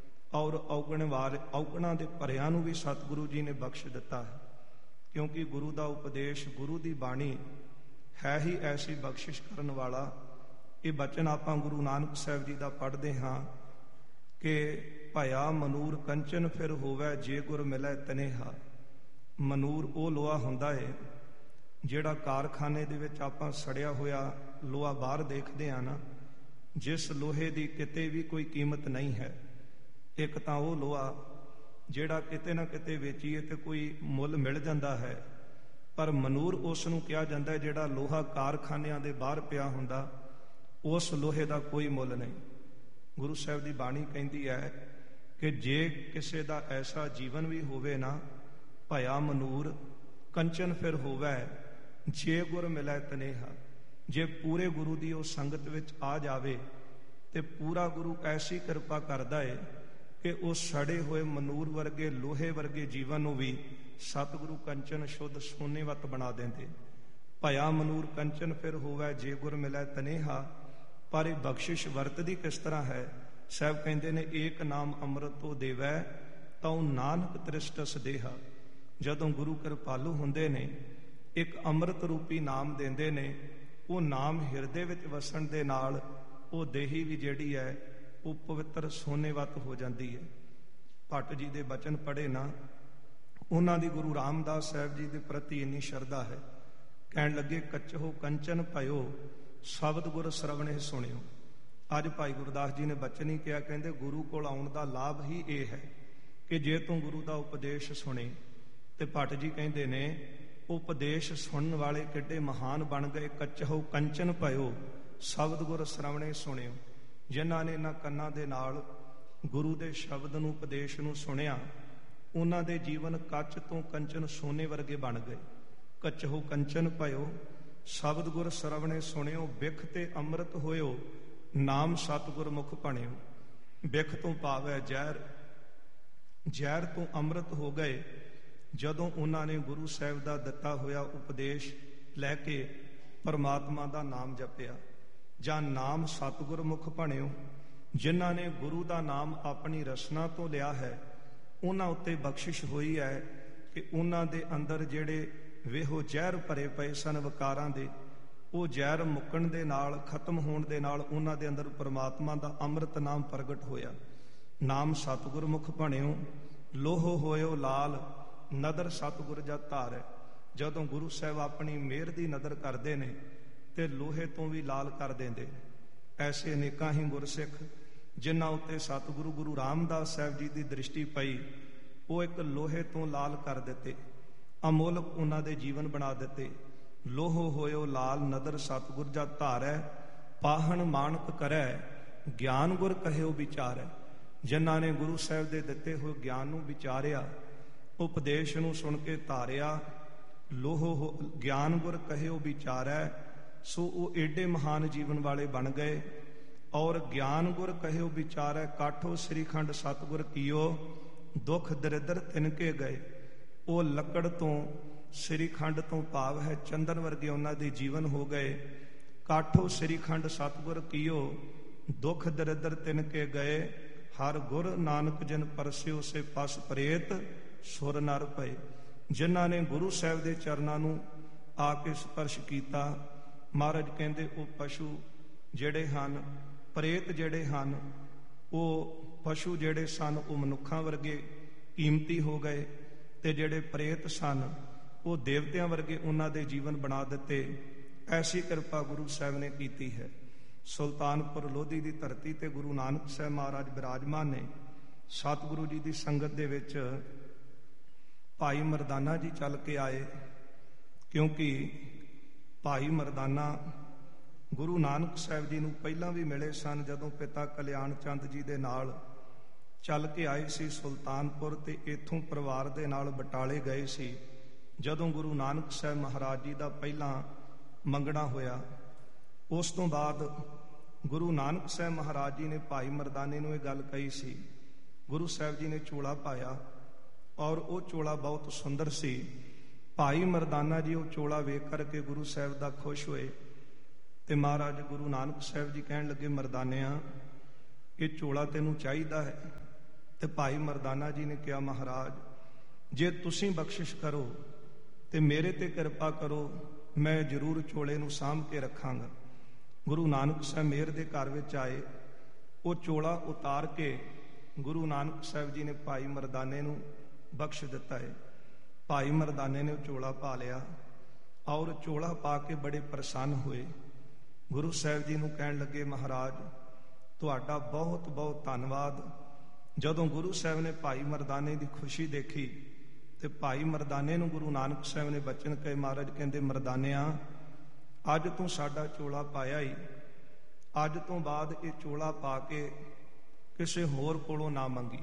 ਔਰ ਔਗਣ ਵਾਰ ਔਗੁਣਾਂ ਦੇ ਭਰਿਆਂ ਨੂੰ ਵੀ ਸਤਿਗੁਰੂ ਜੀ ਨੇ ਬਖਸ਼ ਦਿੱਤਾ ਹੈ। ਕਿਉਂਕਿ ਗੁਰੂ ਦਾ ਉਪਦੇਸ਼, ਗੁਰੂ ਦੀ ਬਾਣੀ ਹੈ ਹੀ ਐਸੀ ਬਖਸ਼ਿਸ਼ ਕਰਨ ਵਾਲਾ। ਇਹ ਬਚਨ ਆਪਾਂ ਗੁਰੂ ਨਾਨਕ ਸਾਹਿਬ ਜੀ ਦਾ ਪੜ੍ਹਦੇ ਹਾਂ ਕਿ ਭਇਆ ਮਨੂਰ ਕੰਚਨ ਫਿਰ ਹੋਵੇ, ਜੇ ਗੁਰ ਮਿਲੈ ਤਨੇਹਾ। ਮਨੂਰ ਉਹ ਲੋਹਾ ਹੁੰਦਾ ਹੈ ਜਿਹੜਾ ਕਾਰਖਾਨੇ ਦੇ ਵਿੱਚ ਆਪਾਂ ਸੜਿਆ ਹੋਇਆ ਲੋਹਾ ਬਾਹਰ ਦੇਖਦੇ ਹਾਂ ਨਾ, ਜਿਸ ਲੋਹੇ ਦੀ ਕਿਤੇ ਵੀ ਕੋਈ ਕੀਮਤ ਨਹੀਂ ਹੈ। ਇੱਕ ਤਾਂ ਉਹ ਲੋਹਾ ਜਿਹੜਾ ਕਿਤੇ ਨਾ ਕਿਤੇ ਵੇਚੀਏ ਤੇ ਕੋਈ ਮੁੱਲ ਮਿਲ ਜਾਂਦਾ ਹੈ, ਪਰ ਮਨੂਰ ਉਸ ਨੂੰ ਕਿਹਾ ਜਾਂਦਾ ਹੈ ਜਿਹੜਾ ਲੋਹਾ ਕਾਰਖਾਨਿਆਂ ਦੇ ਬਾਹਰ ਪਿਆ ਹੁੰਦਾ, ਉਸ ਲੋਹੇ ਦਾ ਕੋਈ ਮੁੱਲ ਨਹੀਂ। ਗੁਰੂ ਸਾਹਿਬ ਦੀ ਬਾਣੀ ਕਹਿੰਦੀ ਹੈ ਕਿ ਜੇ ਕਿਸੇ ਦਾ ਐਸਾ ਜੀਵਨ ਵੀ ਹੋਵੇ ਨਾ, ਭਇਆ ਮਨੂਰ ਕੰਚਨ ਫਿਰ ਹੋਵੇ, ਜੇ ਗੁਰ ਮਿਲੈ ਤਨੇਹਾ। ਜੇ ਪੂਰੇ ਗੁਰੂ ਦੀ ਉਹ ਸੰਗਤ ਵਿੱਚ ਆ ਜਾਵੇ ਤੇ ਪੂਰਾ ਗੁਰੂ ਐਸੀ ਕਿਰਪਾ ਕਰਦਾ ਹੈ ਕਿ ਉਹ ਸੜੇ ਹੋਏ ਮਨੂਰ ਵਰਗੇ, ਲੋਹੇ ਵਰਗੇ ਜੀਵਨ ਨੂੰ ਵੀ ਸਤਿਗੁਰੂ ਕੰਚਨ ਸ਼ੁੱਧ ਸੋਨੇਵਤ ਬਣਾ ਦਿੰਦੇ। ਭਇਆ ਮਨੂਰ ਕੰਚਨ ਫਿਰ ਹੋਵੇ, ਜੇ ਗੁਰ ਮਿਲੈ ਤਨੇਹਾ। ਪਰ ਇਹ ਬਖਸ਼ਿਸ਼ ਵਰਤਦੀ ਕਿਸ ਤਰ੍ਹਾਂ ਹੈ? ਸਾਹਿਬ ਕਹਿੰਦੇ ਨੇ ਏਕ ਨਾਮ ਅੰਮ੍ਰਿਤੋ ਦੇਵੈ, ਤਉ ਨਾਨਕ ਤ੍ਰਿਸ਼ਟਸ ਦੇਹਾ। ਜਦੋਂ ਗੁਰੂ ਕਿਰਪਾਲੂ ਹੁੰਦੇ ਨੇ, ਇੱਕ ਅੰਮ੍ਰਿਤ ਰੂਪੀ ਨਾਮ ਦਿੰਦੇ ਨੇ, ਉਹ ਨਾਮ ਹਿਰਦੇ ਵਿੱਚ ਵਸਣ ਦੇ ਨਾਲ ਉਹ ਦੇਹੀ ਵੀ ਜਿਹੜੀ ਹੈ ਉਹ ਪਵਿੱਤਰ ਸੋਨੇਵਤ ਹੋ ਜਾਂਦੀ ਹੈ। ਭੱਟ ਜੀ ਦੇ ਬਚਨ ਪੜ੍ਹੇ ਨਾ, ਉਹਨਾਂ ਦੀ ਗੁਰੂ ਰਾਮਦਾਸ ਸਾਹਿਬ ਜੀ ਦੇ ਪ੍ਰਤੀ ਇੰਨੀ ਸ਼ਰਧਾ ਹੈ। ਕਹਿਣ ਲੱਗੇ ਕੱਚੋ ਕੰਚਨ ਭਇਓ, ਸ਼ਬਦ ਗੁਰ ਸਰਵਣੇ ਸੁਣਿਓ। ਅੱਜ ਭਾਈ ਗੁਰਦਾਸ ਜੀ ਨੇ ਬਚਨ ਹੀ ਕਿਹਾ, ਕਹਿੰਦੇ ਗੁਰੂ ਕੋਲ ਆਉਣ ਦਾ ਲਾਭ ਹੀ ਇਹ ਹੈ ਕਿ ਜੇ ਤੂੰ ਗੁਰੂ ਦਾ ਉਪਦੇਸ਼ ਸੁਣੇ। ਤੇ ਭੱਟ ਜੀ ਕਹਿੰਦੇ ਨੇ ਉਪਦੇਸ਼ ਸੁਣਨ ਵਾਲੇ ਕਿੱਡੇ ਮਹਾਨ ਬਣ ਗਏ। ਕੱਚੋ ਕੰਚਨ ਭਇਓ, ਸ਼ਬਦ ਗੁਰ ਸਰਵਣੇ ਸੁਣਿਓ। ਜਿਨ੍ਹਾਂ ਨੇ ਇਹਨਾਂ ਕੰਨਾਂ ਦੇ ਨਾਲ ਗੁਰੂ ਦੇ ਸ਼ਬਦ ਨੂੰ, ਉਪਦੇਸ਼ ਨੂੰ ਸੁਣਿਆ, ਉਹਨਾਂ ਦੇ ਜੀਵਨ ਕੱਚ ਤੋਂ ਕੰਚਨ ਸੋਨੇ ਵਰਗੇ ਬਣ ਗਏ। ਕੱਚੋ ਕੰਚਨ ਭਇਓ, ਸ਼ਬਦ ਗੁਰ ਸਰਵਣੇ ਸੁਣਿਓ, ਬਿਖ ਤੇ ਅੰਮ੍ਰਿਤ ਹੋਇਓ, ਨਾਮ ਸਤਿਗੁਰ ਮੁਖ ਭਣਿਓ। ਬਿਖ ਤੋਂ ਪਾਵੈ ਜ਼ਹਿਰ, ਜ਼ਹਿਰ ਤੋਂ ਅੰਮ੍ਰਿਤ ਹੋ ਗਏ ਜਦੋਂ ਉਹਨਾਂ ਨੇ ਗੁਰੂ ਸਾਹਿਬ ਦਾ ਦਿੱਤਾ ਹੋਇਆ ਉਪਦੇਸ਼ ਲੈ ਕੇ ਪਰਮਾਤਮਾ ਦਾ ਨਾਮ ਜਪਿਆ। ਜਾਂ ਨਾਮ ਸਤਿਗੁਰ ਮੁਖ ਭਣਿਓ, ਜਿਨ੍ਹਾਂ ਨੇ ਗੁਰੂ ਦਾ ਨਾਮ ਆਪਣੀ ਰਸਨਾ ਤੋਂ ਲਿਆ ਹੈ, ਉਹਨਾਂ ਉੱਤੇ ਬਖਸ਼ਿਸ਼ ਹੋਈ ਹੈ ਕਿ ਉਹਨਾਂ ਦੇ ਅੰਦਰ ਜਿਹੜੇ ਵੇਹੋ ਜ਼ਹਿਰ ਭਰੇ ਪਏ ਸਨ ਵਿਕਾਰਾਂ ਦੇ, ਉਹ ਜ਼ਹਿਰ ਮੁੱਕਣ ਦੇ ਨਾਲ, ਖਤਮ ਹੋਣ ਦੇ ਨਾਲ ਉਹਨਾਂ ਦੇ ਅੰਦਰ ਪਰਮਾਤਮਾ ਦਾ ਅੰਮ੍ਰਿਤ ਨਾਮ ਪ੍ਰਗਟ ਹੋਇਆ। ਨਾਮ ਸਤਿਗੁਰ ਮੁਖ ਭਣਿਓ, ਲੋਹੋ ਹੋਇਓ ਲਾਲ, ਨਦਰ ਸਤਿਗੁਰ ਜਦ ਧਾਰੈ। ਜਦੋਂ ਗੁਰੂ ਸਾਹਿਬ ਆਪਣੀ ਮਿਹਰ ਦੀ ਨਦਰ ਕਰਦੇ ਨੇ ਤੇ ਲੋਹੇ ਤੋਂ ਵੀ ਲਾਲ ਕਰ ਦਿੰਦੇ। ਐਸੇ ਅਨੇਕਾਂ ਹੀ ਗੁਰਸਿੱਖ ਜਿਨ੍ਹਾਂ ਉੱਤੇ ਸਤਿਗੁਰੂ ਗੁਰੂ ਰਾਮਦਾਸ ਸਾਹਿਬ ਜੀ ਦੀ ਦ੍ਰਿਸ਼ਟੀ ਪਈ, ਉਹ ਇੱਕ ਲੋਹੇ ਤੋਂ ਲਾਲ ਕਰ ਦਿੱਤੇ, ਅਮੋਲਕ ਉਹਨਾਂ ਦੇ ਜੀਵਨ ਬਣਾ ਦਿੱਤੇ। ਲੋਹੋ ਹੋਇਓ ਲਾਲ, ਨਦਰ ਸਤਿਗੁਰ ਜਦ ਧਾਰੈ। ਪਾਹਣ ਮਾਣਕ ਕਰੈ, ਗਿਆਨ ਗੁਰ ਕਹਿਓ ਵਿਚਾਰੈ। ਜਿਨ੍ਹਾਂ ਨੇ ਗੁਰੂ ਸਾਹਿਬ ਦੇ ਦਿੱਤੇ ਹੋਏ ਗਿਆਨ ਨੂੰ ਵਿਚਾਰਿਆ, ਉਪਦੇਸ਼ ਨੂੰ ਸੁਣ ਕੇ ਧਾਰਿਆ, ਲੋਹੋ ਗਿਆਨ ਗੁਰ ਕਹਿਓ ਵਿਚਾਰੈ, ਸੋ ਉਹ ਏਡੇ ਮਹਾਨ ਜੀਵਨ ਵਾਲੇ ਬਣ ਗਏ। ਔਰ ਗਿਆਨ ਗੁਰ ਕਹਿਓ ਵਿਚਾਰੈ, ਕਾਠੋ ਸ੍ਰੀ ਖੰਡ ਸਤਿਗੁਰ ਕੀਓ, ਦੁੱਖ ਦਰਿਦਰ ਤਿਨਕੇ ਗਏ। ਉਹ ਲੱਕੜ ਤੋਂ, ਸ੍ਰੀ ਖੰਡ ਤੋਂ ਭਾਵ ਹੈ ਚੰਦਨ ਵਰਗੇ ਉਹਨਾਂ ਦੇ ਜੀਵਨ ਹੋ ਗਏ। ਕਾਠੋ ਸ੍ਰੀ ਖੰਡ ਸਤਿਗੁਰ ਕੀਓ, ਦੁੱਖ ਦਰਿਦਰ ਤਿਨਕੇ ਗਏ। ਹਰ ਗੁਰ ਨਾਨਕ ਜਨ ਪਰਸਿਓ, ਸੇ ਪਸ ਪ੍ਰੇਤ ਸੁਰ ਨਰ ਪਏ। ਜਿਨ੍ਹਾਂ ਨੇ ਗੁਰੂ ਸਾਹਿਬ ਦੇ ਚਰਨਾਂ ਨੂੰ ਆ ਕੇ ਸਪਰਸ਼ ਕੀਤਾ, ਮਹਾਰਾਜ ਕਹਿੰਦੇ ਉਹ ਪਸ਼ੂ ਜਿਹੜੇ ਹਨ, ਪ੍ਰੇਤ ਜਿਹੜੇ ਹਨ, ਉਹ ਪਸ਼ੂ ਜਿਹੜੇ ਸਨ ਉਹ ਮਨੁੱਖਾਂ ਵਰਗੇ ਕੀਮਤੀ ਹੋ ਗਏ, ਤੇ ਜਿਹੜੇ ਪ੍ਰੇਤ ਸਨ ਉਹ ਦੇਵਤਿਆਂ ਵਰਗੇ ਉਹਨਾਂ ਦੇ ਜੀਵਨ ਬਣਾ ਦਿੱਤੇ। ਐਸੀ ਕਿਰਪਾ ਗੁਰੂ ਸਾਹਿਬ ਨੇ ਕੀਤੀ ਹੈ। ਸੁਲਤਾਨਪੁਰ ਲੋਧੀ ਦੀ ਧਰਤੀ ਤੇ ਗੁਰੂ ਨਾਨਕ ਸਾਹਿਬ ਮਹਾਰਾਜ ਬਿਰਾਜਮਾਨ ਨੇ। ਸਤਿਗੁਰੂ ਜੀ ਦੀ ਸੰਗਤ ਦੇ ਵਿੱਚ ਭਾਈ ਮਰਦਾਨਾ ਜੀ ਚੱਲ ਕੇ ਆਏ, ਕਿਉਂਕਿ ਭਾਈ ਮਰਦਾਨਾ ਗੁਰੂ ਨਾਨਕ ਸਾਹਿਬ ਜੀ ਨੂੰ ਪਹਿਲਾਂ ਵੀ ਮਿਲੇ ਸਨ। ਜਦੋਂ ਪਿਤਾ ਕਲਿਆਣ ਚੰਦ ਜੀ ਦੇ ਨਾਲ ਚੱਲ ਕੇ ਆਏ ਸੀ ਸੁਲਤਾਨਪੁਰ, ਤੇ ਇੱਥੋਂ ਪਰਿਵਾਰ ਦੇ ਨਾਲ ਬਟਾਲੇ ਗਏ ਸੀ। ਜਦੋਂ ਗੁਰੂ ਨਾਨਕ ਸਾਹਿਬ ਮਹਾਰਾਜ ਜੀ ਦਾ ਪਹਿਲਾਂ ਮੰਗਣਾ ਹੋਇਆ, ਉਸ ਤੋਂ ਬਾਅਦ ਗੁਰੂ ਨਾਨਕ ਸਾਹਿਬ ਮਹਾਰਾਜ ਜੀ ਨੇ ਭਾਈ ਮਰਦਾਨੇ ਨੂੰ ਇਹ ਗੱਲ ਕਹੀ ਸੀ। ਗੁਰੂ ਸਾਹਿਬ ਜੀ ਨੇ ਚੋਲਾ ਪਾਇਆ, ਔਰ ਉਹ ਚੋਲਾ ਬਹੁਤ ਸੁੰਦਰ ਸੀ। ਭਾਈ ਮਰਦਾਨਾ ਜੀ ਉਹ ਚੋਲਾ ਵੇਖ ਕਰਕੇ ਗੁਰੂ ਸਾਹਿਬ ਦਾ ਖੁਸ਼ ਹੋਏ, ਤੇ ਮਹਾਰਾਜ ਗੁਰੂ ਨਾਨਕ ਸਾਹਿਬ ਜੀ ਕਹਿਣ ਲੱਗੇ, ਮਰਦਾਨਿਆਂ ਇਹ ਚੋਲਾ ਤੈਨੂੰ ਚਾਹੀਦਾ ਹੈ? ਤੇ ਭਾਈ ਮਰਦਾਨਾ ਜੀ ਨੇ ਕਿਹਾ, ਮਹਾਰਾਜ ਜੇ ਤੁਸੀਂ ਬਖਸ਼ਿਸ਼ ਕਰੋ ਤੇ ਮੇਰੇ ਤੇ ਕਿਰਪਾ ਕਰੋ, ਮੈਂ ਜ਼ਰੂਰ ਚੋਲੇ ਨੂੰ ਸਾਂਭ ਕੇ ਰੱਖਾਂਗਾ। ਗੁਰੂ ਨਾਨਕ ਸਾਹਿਬ ਮਿਹਰ ਦੇ ਘਰ ਵਿੱਚ ਆਏ, ਉਹ ਚੋਲਾ ਉਤਾਰ ਕੇ ਗੁਰੂ ਨਾਨਕ ਸਾਹਿਬ ਜੀ ਨੇ ਭਾਈ ਮਰਦਾਨੇ ਨੂੰ ਬਖਸ਼ ਦਿੱਤਾ ਹੈ। ਭਾਈ ਮਰਦਾਨੇ ਨੇ ਉਹ ਚੋਲਾ ਪਾ ਲਿਆ, ਔਰ ਚੋਲਾ ਪਾ ਕੇ ਬੜੇ ਪ੍ਰਸੰਨ ਹੋਏ। ਗੁਰੂ ਸਾਹਿਬ ਜੀ ਨੂੰ ਕਹਿਣ ਲੱਗੇ, ਮਹਾਰਾਜ ਤੁਹਾਡਾ ਬਹੁਤ ਬਹੁਤ ਧੰਨਵਾਦ। ਜਦੋਂ ਗੁਰੂ ਸਾਹਿਬ ਨੇ ਭਾਈ ਮਰਦਾਨੇ ਦੀ ਖੁਸ਼ੀ ਦੇਖੀ, ਤੇ ਭਾਈ ਮਰਦਾਨੇ ਨੂੰ ਗੁਰੂ ਨਾਨਕ ਸਾਹਿਬ ਨੇ ਬਚਨ ਕਹੇ। ਮਹਾਰਾਜ ਕਹਿੰਦੇ, ਮਰਦਾਨਿਆਂ ਅੱਜ ਤੂੰ ਸਾਡਾ ਚੋਲਾ ਪਾਇਆ ਹੀ, ਅੱਜ ਤੋਂ ਬਾਅਦ ਇਹ ਚੋਲਾ ਪਾ ਕੇ ਕਿਸੇ ਹੋਰ ਕੋਲੋਂ ਨਾ ਮੰਗੀ,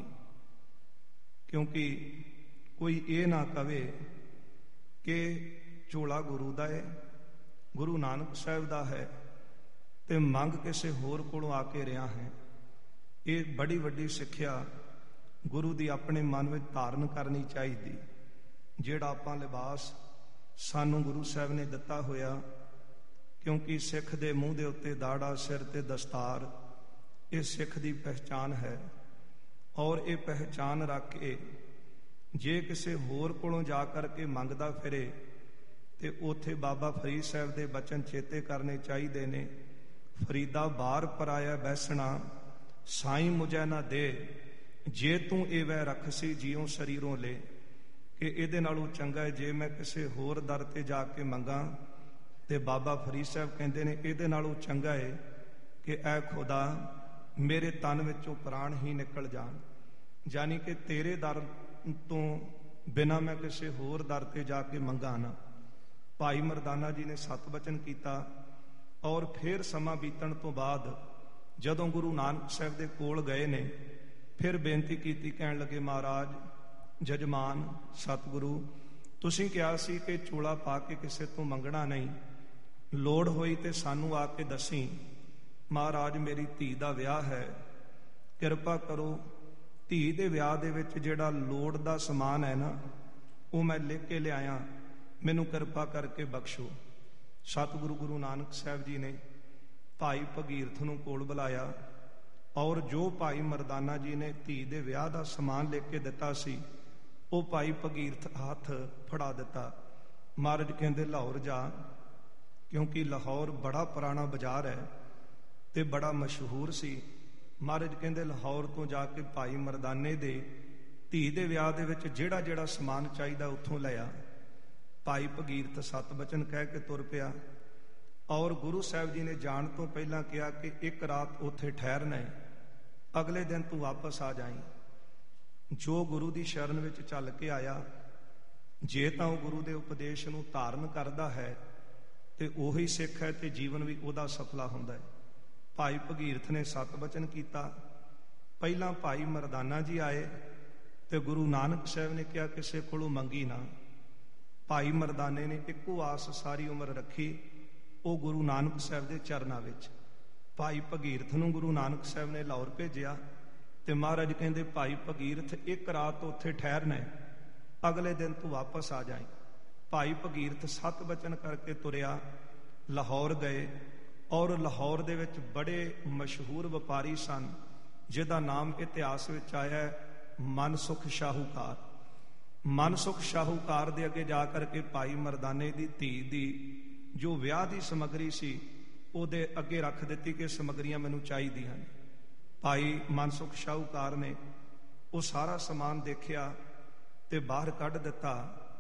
ਕਿਉਂਕਿ ਕੋਈ ਇਹ ਨਾ ਕਵੇ ਕਿ ਚੋਲਾ ਗੁਰੂ ਦਾ ਹੈ, ਗੁਰੂ ਨਾਨਕ ਸਾਹਿਬ ਦਾ ਹੈ, ਤੇ ਮੰਗ ਕਿਸੇ ਹੋਰ ਕੋਲੋਂ ਆ ਕੇ ਰਿਹਾ ਹੈ। ਇਹ ਬੜੀ ਵੱਡੀ ਸਿੱਖਿਆ ਗੁਰੂ ਦੀ ਆਪਣੇ ਮਨ ਵਿੱਚ ਧਾਰਨ ਕਰਨੀ ਚਾਹੀਦੀ। ਜਿਹੜਾ ਆਪਾਂ ਲਿਬਾਸ ਸਾਨੂੰ ਗੁਰੂ ਸਾਹਿਬ ਨੇ ਦਿੱਤਾ ਹੋਇਆ, ਕਿਉਂਕਿ ਸਿੱਖ ਦੇ ਮੂੰਹ ਦੇ ਉੱਤੇ ਦਾੜਾ, ਸਿਰ ਤੇ ਦਸਤਾਰ, ਇਹ ਸਿੱਖ ਦੀ ਪਹਿਚਾਨ ਹੈ। ਔਰ ਇਹ ਪਹਿਚਾਨ ਰੱਖ ਕੇ ਜੇ ਕਿਸੇ ਹੋਰ ਕੋਲੋਂ ਜਾ ਕਰਕੇ ਮੰਗਦਾ ਫਿਰੇ, ਤੇ ਉੱਥੇ ਬਾਬਾ ਫਰੀਦ ਸਾਹਿਬ ਦੇ ਬਚਨ ਚੇਤੇ ਕਰਨੇ ਚਾਹੀਦੇ ਨੇ। ਫਰੀਦਾ ਬਾਹਰ ਪਰਾਇਆ ਬੈਸਣਾ, ਸਾਈਂ ਮੁਝੈ ਨਾ ਦੇ, ਜੇ ਤੂੰ ਇਹ ਵੈ ਰਖਸੀ ਜਿਉ ਸਰੀਰੋਂ ਲੈ। ਕਿ ਇਹਦੇ ਨਾਲੋਂ ਚੰਗਾ ਹੈ ਜੇ ਮੈਂ ਕਿਸੇ ਹੋਰ ਦਰ ਤੇ ਜਾ ਕੇ ਮੰਗਾਂ, ਤੇ ਬਾਬਾ ਫਰੀਦ ਸਾਹਿਬ ਕਹਿੰਦੇ ਨੇ ਇਹਦੇ ਨਾਲੋਂ ਚੰਗਾ ਹੈ ਕਿ ਐ ਖੁਦਾ ਮੇਰੇ ਤਨ ਵਿੱਚੋਂ ਪ੍ਰਾਣ ਹੀ ਨਿਕਲ ਜਾਣ। ਯਾਨੀ ਕਿ ਤੇਰੇ ਦਰ ਤੋਂ ਬਿਨਾਂ ਮੈਂ ਕਿਸੇ ਹੋਰ ਦਰ ਤੇ ਜਾ ਕੇ ਮੰਗਾਂ ਨਾ। ਭਾਈ ਮਰਦਾਨਾ ਜੀ ਨੇ ਸਤ ਬਚਨ ਕੀਤਾ, ਔਰ ਫਿਰ ਸਮਾਂ ਬੀਤਣ ਤੋਂ ਬਾਅਦ ਜਦੋਂ ਗੁਰੂ ਨਾਨਕ ਸਾਹਿਬ ਦੇ ਕੋਲ ਗਏ ਨੇ, ਫਿਰ ਬੇਨਤੀ ਕੀਤੀ। ਕਹਿਣ ਲੱਗੇ, ਮਹਾਰਾਜ ਜਜਮਾਨ ਸਤਿਗੁਰੂ, ਤੁਸੀਂ ਕਿਹਾ ਸੀ ਕਿ ਚੋਲਾ ਪਾ ਕੇ ਕਿਸੇ ਤੋਂ ਮੰਗਣਾ ਨਹੀਂ, ਲੋੜ ਹੋਈ ਤੇ ਸਾਨੂੰ ਆ ਕੇ ਦੱਸੀ। ਮਹਾਰਾਜ ਮੇਰੀ ਧੀ ਦਾ ਵਿਆਹ ਹੈ, ਕਿਰਪਾ ਕਰੋ ਧੀ ਦੇ ਵਿਆਹ ਦੇ ਵਿੱਚ ਜਿਹੜਾ ਲੋੜ ਦਾ ਸਮਾਨ ਹੈ ਨਾ ਉਹ ਮੈਂ ਲਿਖ ਕੇ ਲਿਆਇਆ, ਮੈਨੂੰ ਕਿਰਪਾ ਕਰਕੇ ਬਖਸ਼ੋ। ਸਤਿਗੁਰੂ ਗੁਰੂ ਨਾਨਕ ਸਾਹਿਬ ਜੀ ਨੇ ਭਾਈ ਭਗੀਰਥ ਨੂੰ ਕੋਲ ਬੁਲਾਇਆ ਔਰ ਜੋ ਭਾਈ ਮਰਦਾਨਾ ਜੀ ਨੇ ਧੀ ਦੇ ਵਿਆਹ ਦਾ ਸਮਾਨ ਲਿਖ ਕੇ ਦਿੱਤਾ ਸੀ ਉਹ ਭਾਈ ਭਗੀਰਥ ਹੱਥ ਫੜਾ ਦਿੱਤਾ। ਮਹਾਰਾਜ ਕਹਿੰਦੇ ਲਾਹੌਰ ਜਾ, ਕਿਉਂਕਿ ਲਾਹੌਰ ਬੜਾ ਪੁਰਾਣਾ ਬਾਜ਼ਾਰ ਹੈ ਤੇ ਬੜਾ ਮਸ਼ਹੂਰ ਸੀ। ਮਹਾਰਾਜ ਕਹਿੰਦੇ ਲਾਹੌਰ ਤੋਂ ਜਾ ਕੇ ਭਾਈ ਮਰਦਾਨੇ ਦੇ ਧੀ ਦੇ ਵਿਆਹ ਦੇ ਵਿੱਚ ਜਿਹੜਾ ਜਿਹੜਾ ਸਮਾਨ ਚਾਹੀਦਾ ਉੱਥੋਂ ਲਿਆ। ਭਾਈ ਭਗੀਰਥ ਸਤ ਬਚਨ ਕਹਿ ਕੇ ਤੁਰ ਪਿਆ ਔਰ ਗੁਰੂ ਸਾਹਿਬ ਜੀ ਨੇ ਜਾਣ ਤੋਂ ਪਹਿਲਾਂ ਕਿਹਾ ਕਿ ਇੱਕ ਰਾਤ ਉੱਥੇ ਠਹਿਰਨਾ ਹੈ, ਅਗਲੇ ਦਿਨ ਤੂੰ ਵਾਪਸ ਆ ਜਾਈਂ। ਜੋ ਗੁਰੂ ਦੀ ਸ਼ਰਨ ਵਿੱਚ ਚੱਲ ਕੇ ਆਇਆ, ਜੇ ਤਾਂ ਉਹ ਗੁਰੂ ਦੇ ਉਪਦੇਸ਼ ਨੂੰ ਧਾਰਨ ਕਰਦਾ ਹੈ ਤੇ ਉਹੀ ਸਿੱਖ ਹੈ ਤੇ ਜੀਵਨ ਵੀ ਉਹਦਾ ਸਫਲਾ ਹੁੰਦਾ ਹੈ। ਭਾਈ ਭਗੀਰਥ ਨੇ ਸਤ ਬਚਨ ਕੀਤਾ। ਪਹਿਲਾਂ ਭਾਈ ਮਰਦਾਨਾ ਜੀ ਆਏ ਤੇ ਗੁਰੂ ਨਾਨਕ ਸਾਹਿਬ ਨੇ ਕਿਹਾ ਕਿਸੇ ਕੋਲੋਂ ਮੰਗੀ ਨਾ। ਭਾਈ ਮਰਦਾਨੇ ਨੇ ਇੱਕੋ ਆਸ ਸਾਰੀ ਉਮਰ ਰੱਖੀ, ਉਹ ਗੁਰੂ ਨਾਨਕ ਸਾਹਿਬ ਦੇ ਚਰਨਾਂ ਵਿੱਚ। ਭਾਈ ਭਗੀਰਥ ਨੂੰ ਗੁਰੂ ਨਾਨਕ ਸਾਹਿਬ ਨੇ ਲਾਹੌਰ ਭੇਜਿਆ ਤੇ ਮਹਾਰਾਜ ਕਹਿੰਦੇ ਭਾਈ ਭਗੀਰਥ ਇੱਕ ਰਾਤ ਉੱਥੇ ਠਹਿਰਨਾ, ਅਗਲੇ ਦਿਨ ਤੂੰ ਵਾਪਸ ਆ ਜਾਈਂ। ਭਾਈ ਭਗੀਰਥ ਸਤ ਬਚਨ ਕਰਕੇ ਤੁਰਿਆ, ਲਾਹੌਰ ਗਏ ਔਰ ਲਾਹੌਰ ਦੇ ਵਿੱਚ ਬੜੇ ਮਸ਼ਹੂਰ ਵਪਾਰੀ ਸਨ ਜਿਹਦਾ ਨਾਮ ਇਤਿਹਾਸ ਵਿੱਚ ਆਇਆ ਹੈ ਮਨਸੁਖ ਸ਼ਾਹੂਕਾਰ। ਮਨਸੁਖ ਸ਼ਾਹੂਕਾਰ ਦੇ ਅੱਗੇ ਜਾ ਕਰਕੇ ਭਾਈ ਮਰਦਾਨੇ ਦੀ ਧੀ ਦੀ ਜੋ ਵਿਆਹ ਦੀ ਸਮੱਗਰੀ ਸੀ ਉਹਦੇ ਅੱਗੇ ਰੱਖ ਦਿੱਤੀ ਕਿ ਸਮੱਗਰੀਆਂ ਮੈਨੂੰ ਚਾਹੀਦੀਆਂ ਨੇ। ਭਾਈ ਮਨਸੁਖ ਸ਼ਾਹੂਕਾਰ ਨੇ ਉਹ ਸਾਰਾ ਸਮਾਨ ਦੇਖਿਆ ਤੇ ਬਾਹਰ ਕੱਢ ਦਿੱਤਾ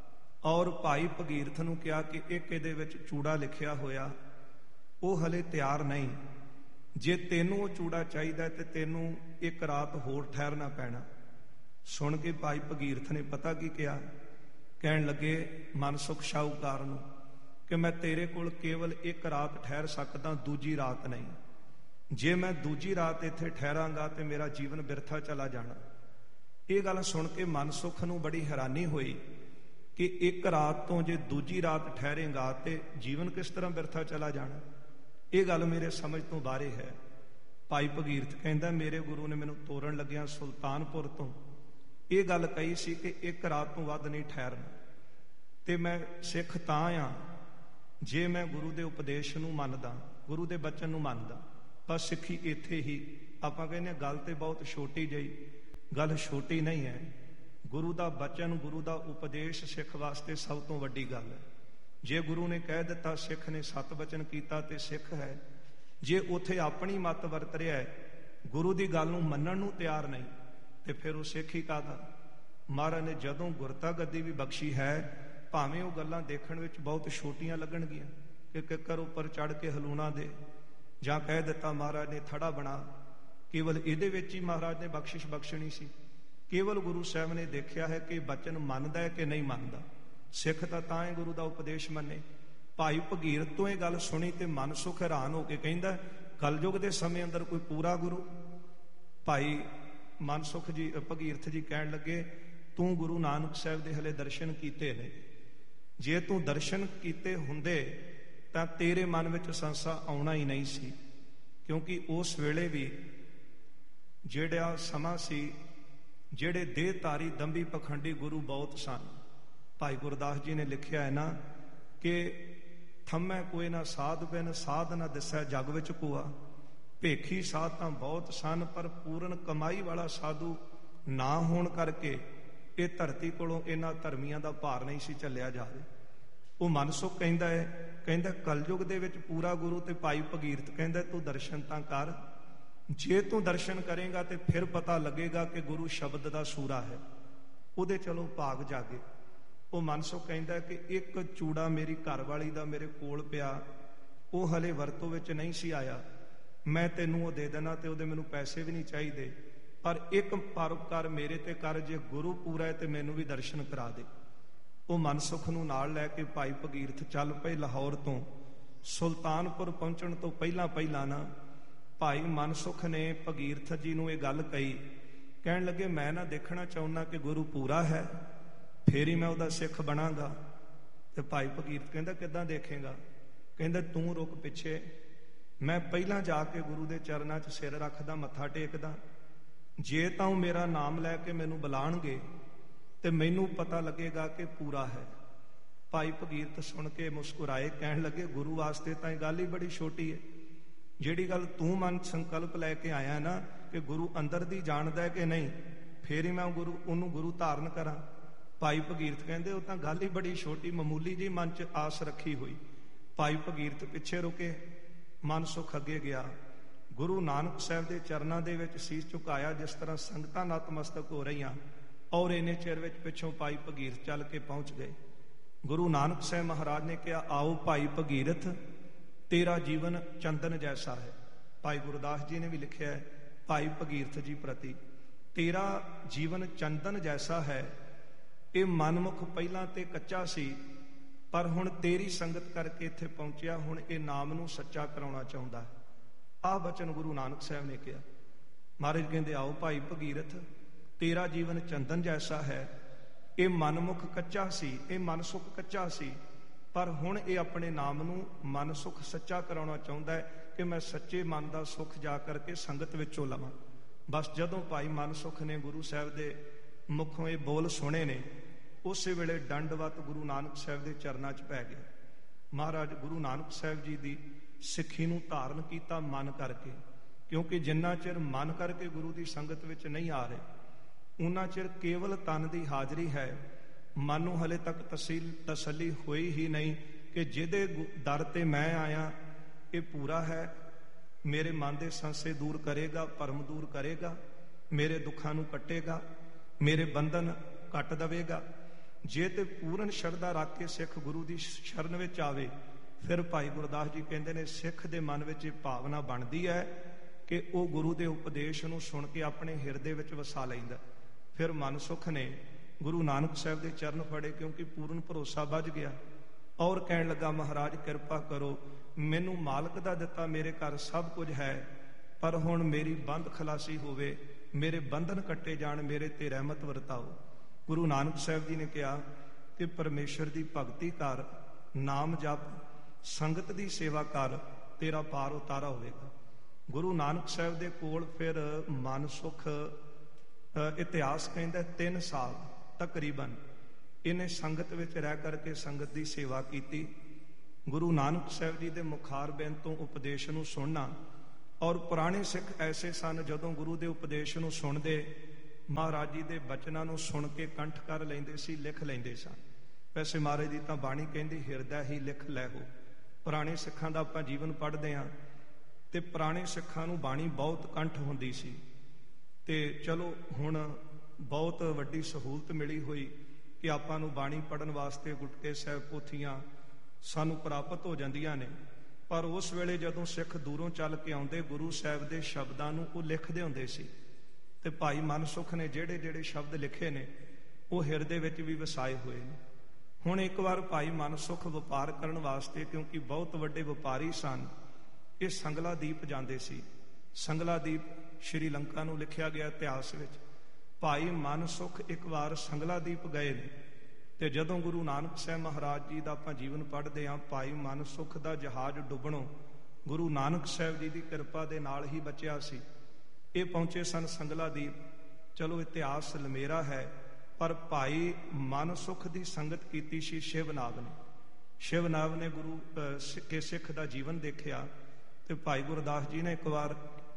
ਔਰ ਭਾਈ ਭਗੀਰਥ ਨੂੰ ਕਿਹਾ ਕਿ ਇੱਕ ਇਹਦੇ ਵਿੱਚ ਚੂੜਾ ਲਿਖਿਆ ਹੋਇਆ ਉਹ ਹਲੇ ਤਿਆਰ ਨਹੀਂ, ਜੇ ਤੈਨੂੰ ਉਹ ਚੂੜਾ ਚਾਹੀਦਾ ਤੇ ਤੈਨੂੰ ਇੱਕ ਰਾਤ ਹੋਰ ਠਹਿਰਨਾ ਪੈਣਾ। ਸੁਣ ਕੇ ਭਾਈ ਭਗੀਰਥ ਨੇ ਪਤਾ ਕੀ ਕਿਹਾ, ਕਹਿਣ ਲੱਗੇ ਮਨਸੁਖ ਸ਼ਾਹੂਕਾਰ ਨੂੰ ਕਿ ਮੈਂ ਤੇਰੇ ਕੋਲ ਕੇਵਲ ਇੱਕ ਰਾਤ ਠਹਿਰ ਸਕਦਾ, ਦੂਜੀ ਰਾਤ ਨਹੀਂ। ਜੇ ਮੈਂ ਦੂਜੀ ਰਾਤ ਇੱਥੇ ਠਹਿਰਾਂਗਾ ਤੇ ਮੇਰਾ ਜੀਵਨ ਬਿਰਥਾ ਚਲਾ ਜਾਣਾ। ਇਹ ਗੱਲ ਸੁਣ ਕੇ ਮਨਸੁਖ ਨੂੰ ਬੜੀ ਹੈਰਾਨੀ ਹੋਈ ਕਿ ਇੱਕ ਰਾਤ ਤੋਂ ਜੇ ਦੂਜੀ ਰਾਤ ਠਹਿਰੇਗਾ ਤੇ ਜੀਵਨ ਕਿਸ ਤਰ੍ਹਾਂ ਬਿਰਥਾ ਚਲਾ ਜਾਣਾ। ਇਹ ਗੱਲ ਮੇਰੇ ਸਮਝ ਤੋਂ ਬਾਹਰੇ ਹੈ। ਭਾਈ ਭਗੀਰਥ ਕਹਿੰਦਾ ਮੇਰੇ ਗੁਰੂ ਨੇ ਮੈਨੂੰ ਤੋਰਨ ਲੱਗਿਆ ਸੁਲਤਾਨਪੁਰ ਤੋਂ ਇਹ ਗੱਲ ਕਹੀ ਸੀ ਕਿ ਇੱਕ ਰਾਤ ਤੋਂ ਵੱਧ ਨਹੀਂ ਠਹਿਰਨਾ, ਤੇ ਮੈਂ ਸਿੱਖ ਤਾਂ ਆ ਜੇ ਮੈਂ ਗੁਰੂ ਦੇ ਉਪਦੇਸ਼ ਨੂੰ ਮੰਨਦਾ, ਗੁਰੂ ਦੇ ਬਚਨ ਨੂੰ ਮੰਨਦਾ। ਬਸ ਸਿੱਖੀ ਇੱਥੇ ਹੀ। ਆਪਾਂ ਕਹਿੰਦੇ ਹਾਂ ਗੱਲ ਤੇ ਬਹੁਤ ਛੋਟੀ ਜਿਹੀ, ਗੱਲ ਛੋਟੀ ਨਹੀਂ ਹੈ। ਗੁਰੂ ਦਾ ਬਚਨ, ਗੁਰੂ ਦਾ ਉਪਦੇਸ਼ ਸਿੱਖ ਵਾਸਤੇ ਸਭ ਤੋਂ ਵੱਡੀ ਗੱਲ ਹੈ। ਜੇ ਗੁਰੂ ਨੇ ਕਹਿ ਦਿੱਤਾ, ਸਿੱਖ ਨੇ ਸਤ ਬਚਨ ਕੀਤਾ ਤੇ ਸਿੱਖ ਹੈ। ਜੇ ਉੱਥੇ ਆਪਣੀ ਮੱਤ ਵਰਤ ਰਿਹਾ, ਗੁਰੂ ਦੀ ਗੱਲ ਨੂੰ ਮੰਨਣ ਨੂੰ ਤਿਆਰ ਨਹੀਂ, ਤੇ ਫਿਰ ਉਹ ਸਿੱਖ ਹੀ ਕਾਹਦਾ। ਮਹਾਰਾਜ ਨੇ ਜਦੋਂ ਗੁਰਤਾ ਗੱਦੀ ਵੀ ਬਖਸ਼ੀ ਹੈ, ਭਾਵੇਂ ਉਹ ਗੱਲਾਂ ਦੇਖਣ ਵਿੱਚ ਬਹੁਤ ਛੋਟੀਆਂ ਲੱਗਣਗੀਆਂ ਕਿ ਕਿੱਕਰ ਉੱਪਰ ਚੜ੍ਹ ਕੇ ਹਲੂਣਾ ਦੇ, ਜਾਂ ਕਹਿ ਦਿੱਤਾ ਮਹਾਰਾਜ ਨੇ ਥੜਾ ਬਣਾ, ਕੇਵਲ ਇਹਦੇ ਵਿੱਚ ਹੀ ਮਹਾਰਾਜ ਨੇ ਬਖਸ਼ਿਸ਼ ਬਖਸ਼ਣੀ ਸੀ। ਕੇਵਲ ਗੁਰੂ ਸਾਹਿਬ ਨੇ ਦੇਖਿਆ ਹੈ ਕਿ ਬਚਨ ਮੰਨਦਾ ਹੈ ਕਿ ਨਹੀਂ ਮੰਨਦਾ। ਸਿੱਖ ਤਾਂ ਤਾਂ ਹੀ ਗੁਰੂ ਦਾ ਉਪਦੇਸ਼ ਮੰਨੇ। ਭਾਈ ਭਗੀਰਥ ਤੋਂ ਇਹ ਗੱਲ ਸੁਣੀ ਤੇ ਮਨਸੁਖ ਹੈਰਾਨ ਹੋ ਕੇ ਕਹਿੰਦਾ ਕਲਯੁਗ ਦੇ ਸਮੇਂ ਅੰਦਰ ਕੋਈ ਪੂਰਾ ਗੁਰੂ। ਭਾਈ ਮਨਸੁਖ ਜੀ ਭਗੀਰਥ ਜੀ ਕਹਿਣ ਲੱਗੇ ਤੂੰ ਗੁਰੂ ਨਾਨਕ ਸਾਹਿਬ ਦੇ ਹਲੇ ਦਰਸ਼ਨ ਕੀਤੇ ਨੇ, ਜੇ ਤੂੰ ਦਰਸ਼ਨ ਕੀਤੇ ਹੁੰਦੇ ਤਾਂ ਤੇਰੇ ਮਨ ਵਿੱਚ ਸੰਸਾ ਆਉਣਾ ਹੀ ਨਹੀਂ ਸੀ, ਕਿਉਂਕਿ ਉਸ ਵੇਲੇ ਵੀ ਜਿਹੜਾ ਸਮਾਂ ਸੀ ਜਿਹੜੇ ਦੇਹਧਾਰੀ ਦੰਭੀ ਪਖੰਡੀ ਗੁਰੂ ਬਹੁਤ ਸਨ। ਭਾਈ ਗੁਰਦਾਸ ਜੀ ਨੇ ਲਿਖਿਆ ਹੈ ਨਾ ਕਿ ਥੰਮੈ ਕੋਈ ਨਾ ਸਾਧ ਬਿਨ ਸਾਧ ਨਾ ਦਿਸੈ ਜਗ ਵਿੱਚ ਕੋਆ। ਭੇਖੀ ਸਾਧ ਤਾਂ ਬਹੁਤ ਸਨ, ਪਰ ਪੂਰਨ ਕਮਾਈ ਵਾਲਾ ਸਾਧੂ ਨਾ ਹੋਣ ਕਰਕੇ ਇਹ ਧਰਤੀ ਕੋਲੋਂ ਇਹਨਾਂ ਧਰਮੀਆਂ ਦਾ ਭਾਰ ਨਹੀਂ ਸੀ ਝੱਲਿਆ ਜਾ ਰਿਹਾ। ਉਹ ਮਨਸੁਖ ਕਹਿੰਦਾ ਹੈ, ਕਹਿੰਦਾ ਕਲਯੁਗ ਦੇ ਵਿੱਚ ਪੂਰਾ ਗੁਰੂ। ਤੇ ਭਾਈ ਭਗੀਰਥ ਕਹਿੰਦਾ ਤੂੰ ਦਰਸ਼ਨ ਤਾਂ ਕਰ, ਜੇ ਤੂੰ ਦਰਸ਼ਨ ਕਰੇਗਾ ਤੇ ਫਿਰ ਪਤਾ ਲੱਗੇਗਾ ਕਿ ਗੁਰੂ ਸ਼ਬਦ ਦਾ ਸੂਰਾ ਹੈ, ਉਹਦੇ ਚਲੋ ਭਾਗ ਜਾਗੇ। ਉਹ ਮਨਸੁਖ ਕਹਿੰਦਾ ਕਿ ਇੱਕ ਚੂੜਾ ਮੇਰੀ ਘਰਵਾਲੀ ਦਾ ਮੇਰੇ ਕੋਲ ਪਿਆ, ਉਹ ਹਲੇ ਵਰਤੋਂ ਵਿੱਚ ਨਹੀਂ ਸੀ ਆਇਆ, ਮੈਂ ਤੈਨੂੰ ਉਹ ਦੇ ਦੇਣਾ ਤੇ ਉਹਦੇ ਮੈਨੂੰ ਪੈਸੇ ਵੀ ਨਹੀਂ ਚਾਹੀਦੇ, ਪਰ ਇੱਕ ਪਰਉਪਕਾਰ ਮੇਰੇ ਤੇ ਕਰ, ਜੇ ਗੁਰੂ ਪੂਰਾ ਹੈ ਤੇ ਮੈਨੂੰ ਵੀ ਦਰਸ਼ਨ ਕਰਾ ਦੇ। ਉਹ ਮਨਸੁਖ ਨੂੰ ਨਾਲ ਲੈ ਕੇ ਭਾਈ ਭਗੀਰਥ ਚੱਲ ਪਏ। ਲਾਹੌਰ ਤੋਂ ਸੁਲਤਾਨਪੁਰ ਪਹੁੰਚਣ ਤੋਂ ਪਹਿਲਾਂ ਪਹਿਲਾਂ ਨਾ ਭਾਈ ਮਨਸੁਖ ਨੇ ਭਗੀਰਥ ਜੀ ਨੂੰ ਇਹ ਗੱਲ ਕਹੀ, ਕਹਿਣ ਲੱਗੇ ਮੈਂ ਨਾ ਦੇਖਣਾ ਚਾਹੁੰਦਾ ਕਿ ਗੁਰੂ ਪੂਰਾ ਹੈ, ਫੇਰ ਹੀ ਮੈਂ ਉਹਦਾ ਸਿੱਖ ਬਣਾਂਗਾ। ਤੇ ਭਾਈ ਭਗੀਰਥ ਕਹਿੰਦਾ ਕਿੱਦਾਂ ਦੇਖੇਗਾ? ਕਹਿੰਦਾ ਤੂੰ ਰੁਕ ਪਿੱਛੇ, मैं पहला जाके गुरु के चरणों च सिर रखदा, मत्था टेकदा। जे तां मेरा नाम लैके मैनू बुलाणगे ते मैनू पता लगेगा कि पूरा है। भाई भगीरथ सुन के मुस्कुराए, कहन लगे गुरु वास्ते तां गल ही बड़ी छोटी है। जिहड़ी गल तू मन संकल्प लैके आया ना कि गुरु अंदर दी जाणदा है कि नहीं, फिर ही मैं गुरु उन्होंने गुरु धारण करा। भाई भगीरथ कहते वो तो गल ही बड़ी छोटी, मामूली जी मन च आस रखी हुई। भाई भगीरथ पिछे रुके, मन सुख अगे गया। गुरु नानक साहब के चरणों के विच सीस झुकाया, जिस तरह संगतां नतमस्तक हो रही, और इन्ने चिर विच पिछों भाई भगीरथ चल के पहुंच गए। गुरु नानक साहब महाराज ने कहा, आओ भाई भगीरथ, तेरा जीवन चंदन जैसा है। भाई गुरदास जी ने भी लिखा है भाई भगीरथ जी प्रति, तेरा जीवन चंदन जैसा है। ये मनमुख पहला ते कच्चा सी, पर हुण तेरी संगत करके इत्थे पहुंचिया, हुण ये नाम नूं सच्चा कराउणा चाहुंदा है। आह बचन गुरु नानक साहब ने कहा। महाराज कहते, आओ भाई भगीरथ, तेरा जीवन चंदन जैसा है। ये मनमुख कच्चा सी, ये मन सुख कच्चा सी, पर हुण ये अपने नाम नूं मन सुख सच्चा कराउणा चाहुंदा है कि मैं सच्चे मन का सुख जा करके संगत विचों लवां। बस जदों भाई मन सुख ने गुरु साहब के मुखों ये बोल सुने ने, उस वेले दंडवत गुरु नानक साहब के चरणों च पै गए। महाराज गुरु नानक साहब जी की सिੱਖੀ ਨੂੰ धारण किया मन करके, क्योंकि जिन्ना चिर मन करके गुरु की संगत विच नहीं आ रहे, उन्ना चिर केवल तन की हाजरी है। मन नूं हले तक तसील तसली हुई ही नहीं कि जिहदे दर ते मैं आया ये पूरा है, मेरे मन के संसे दूर करेगा, भरम दूर करेगा, मेरे दुखों नूं कटेगा, मेरे बंधन कट देवेगा। जे ते पूर्ण शरधा रख के सिख गुरु की शरण विच आवे, फिर भाई गुरदास जी कहते हैं सिख दे मन विच भावना बनती है कि वह गुरु के उपदेश नूं सुन के अपने हिरदे विच वसा लैंदा। फिर मन सुख ने गुरु नानक साहब के चरण फड़े, क्योंकि पूर्ण भरोसा बज गया, और कहन लगा, महाराज कृपा करो, मैनू मालक दा दिता मेरे घर सब कुछ है, पर हुण मेरी बंध खलासी होवे, मेरे बंधन कट्टे जाण, मेरे ते रहमत वरताओ। गुरु नानक साहब जी ने कहा कि परमेश्वर की भगती कर, नाम जप, संगत की सेवा कर, तेरा पार उतारा होवेगा। गुरु नानक साहब दे कोल फिर मन सुख इतिहास कहता तीन साल तकरीबन इन्हें संगत विच रह करके संगत की सेवा की। गुरु नानक साहब जी के मुखारबिंद तो उपदेश नूं सुनना, और पुराने सिख ऐसे सन जदों गुरु के उपदेश नूं सुनदे, महाराज जी के बचनों नूं सुन के कंठ कर लेंदे सी, लिख लेंदे सन। वैसे महाराज जी तां बाणी कहंदी हिरदा ही लिख लै हो। पुराने सिखां दा आपां जीवन पढ़दे हां ते पुराने सिखां नूं बाणी बहुत कंठ हुंदी सी, ते चलो हुण बहुत वड्डी सहूलत मिली हुई कि आपां नूं बाणी पढ़न वास्ते गुटके साहिब पोथीआं सानूं प्राप्त हो जांदियां ने। पर उस वेले जदों सिख दूरों चल के आउंदे, गुरु साहिब दे शब्दां नूं ओह लिखदे हुंदे सी, ते भाई मन सुख ने जिहड़े जिहड़े शब्द लिखे ने वो हिरदे विच भी वसाए हुए ने। हुण एक बार भाई मन सुख वपार करन वास्ते, क्योंकि बहुत वड्डे वपारी सन, ये संगला दीप जांदे सी। संगला दीप श्रीलंका नूं लिखिया गया इतिहास विच। भाई मन सुख एक बार संगला दीप गए ने, ते जदों गुरु नानक साहब महाराज जी दा आपां जीवन पढ़दे हां, भाई मन सुख दा जहाज डुबणों गुरु नानक साहब जी की कृपा दे नाल ही बचिया सी। ये पहुंचे सन संगला दीप। चलो इतिहास लमेरा है, पर भाई मन सुख की संगत की सी शिवनाग ने। शिवनाग ने गुरु के सिख का जीवन देखिया, तो भाई गुरदास जी ने एक बार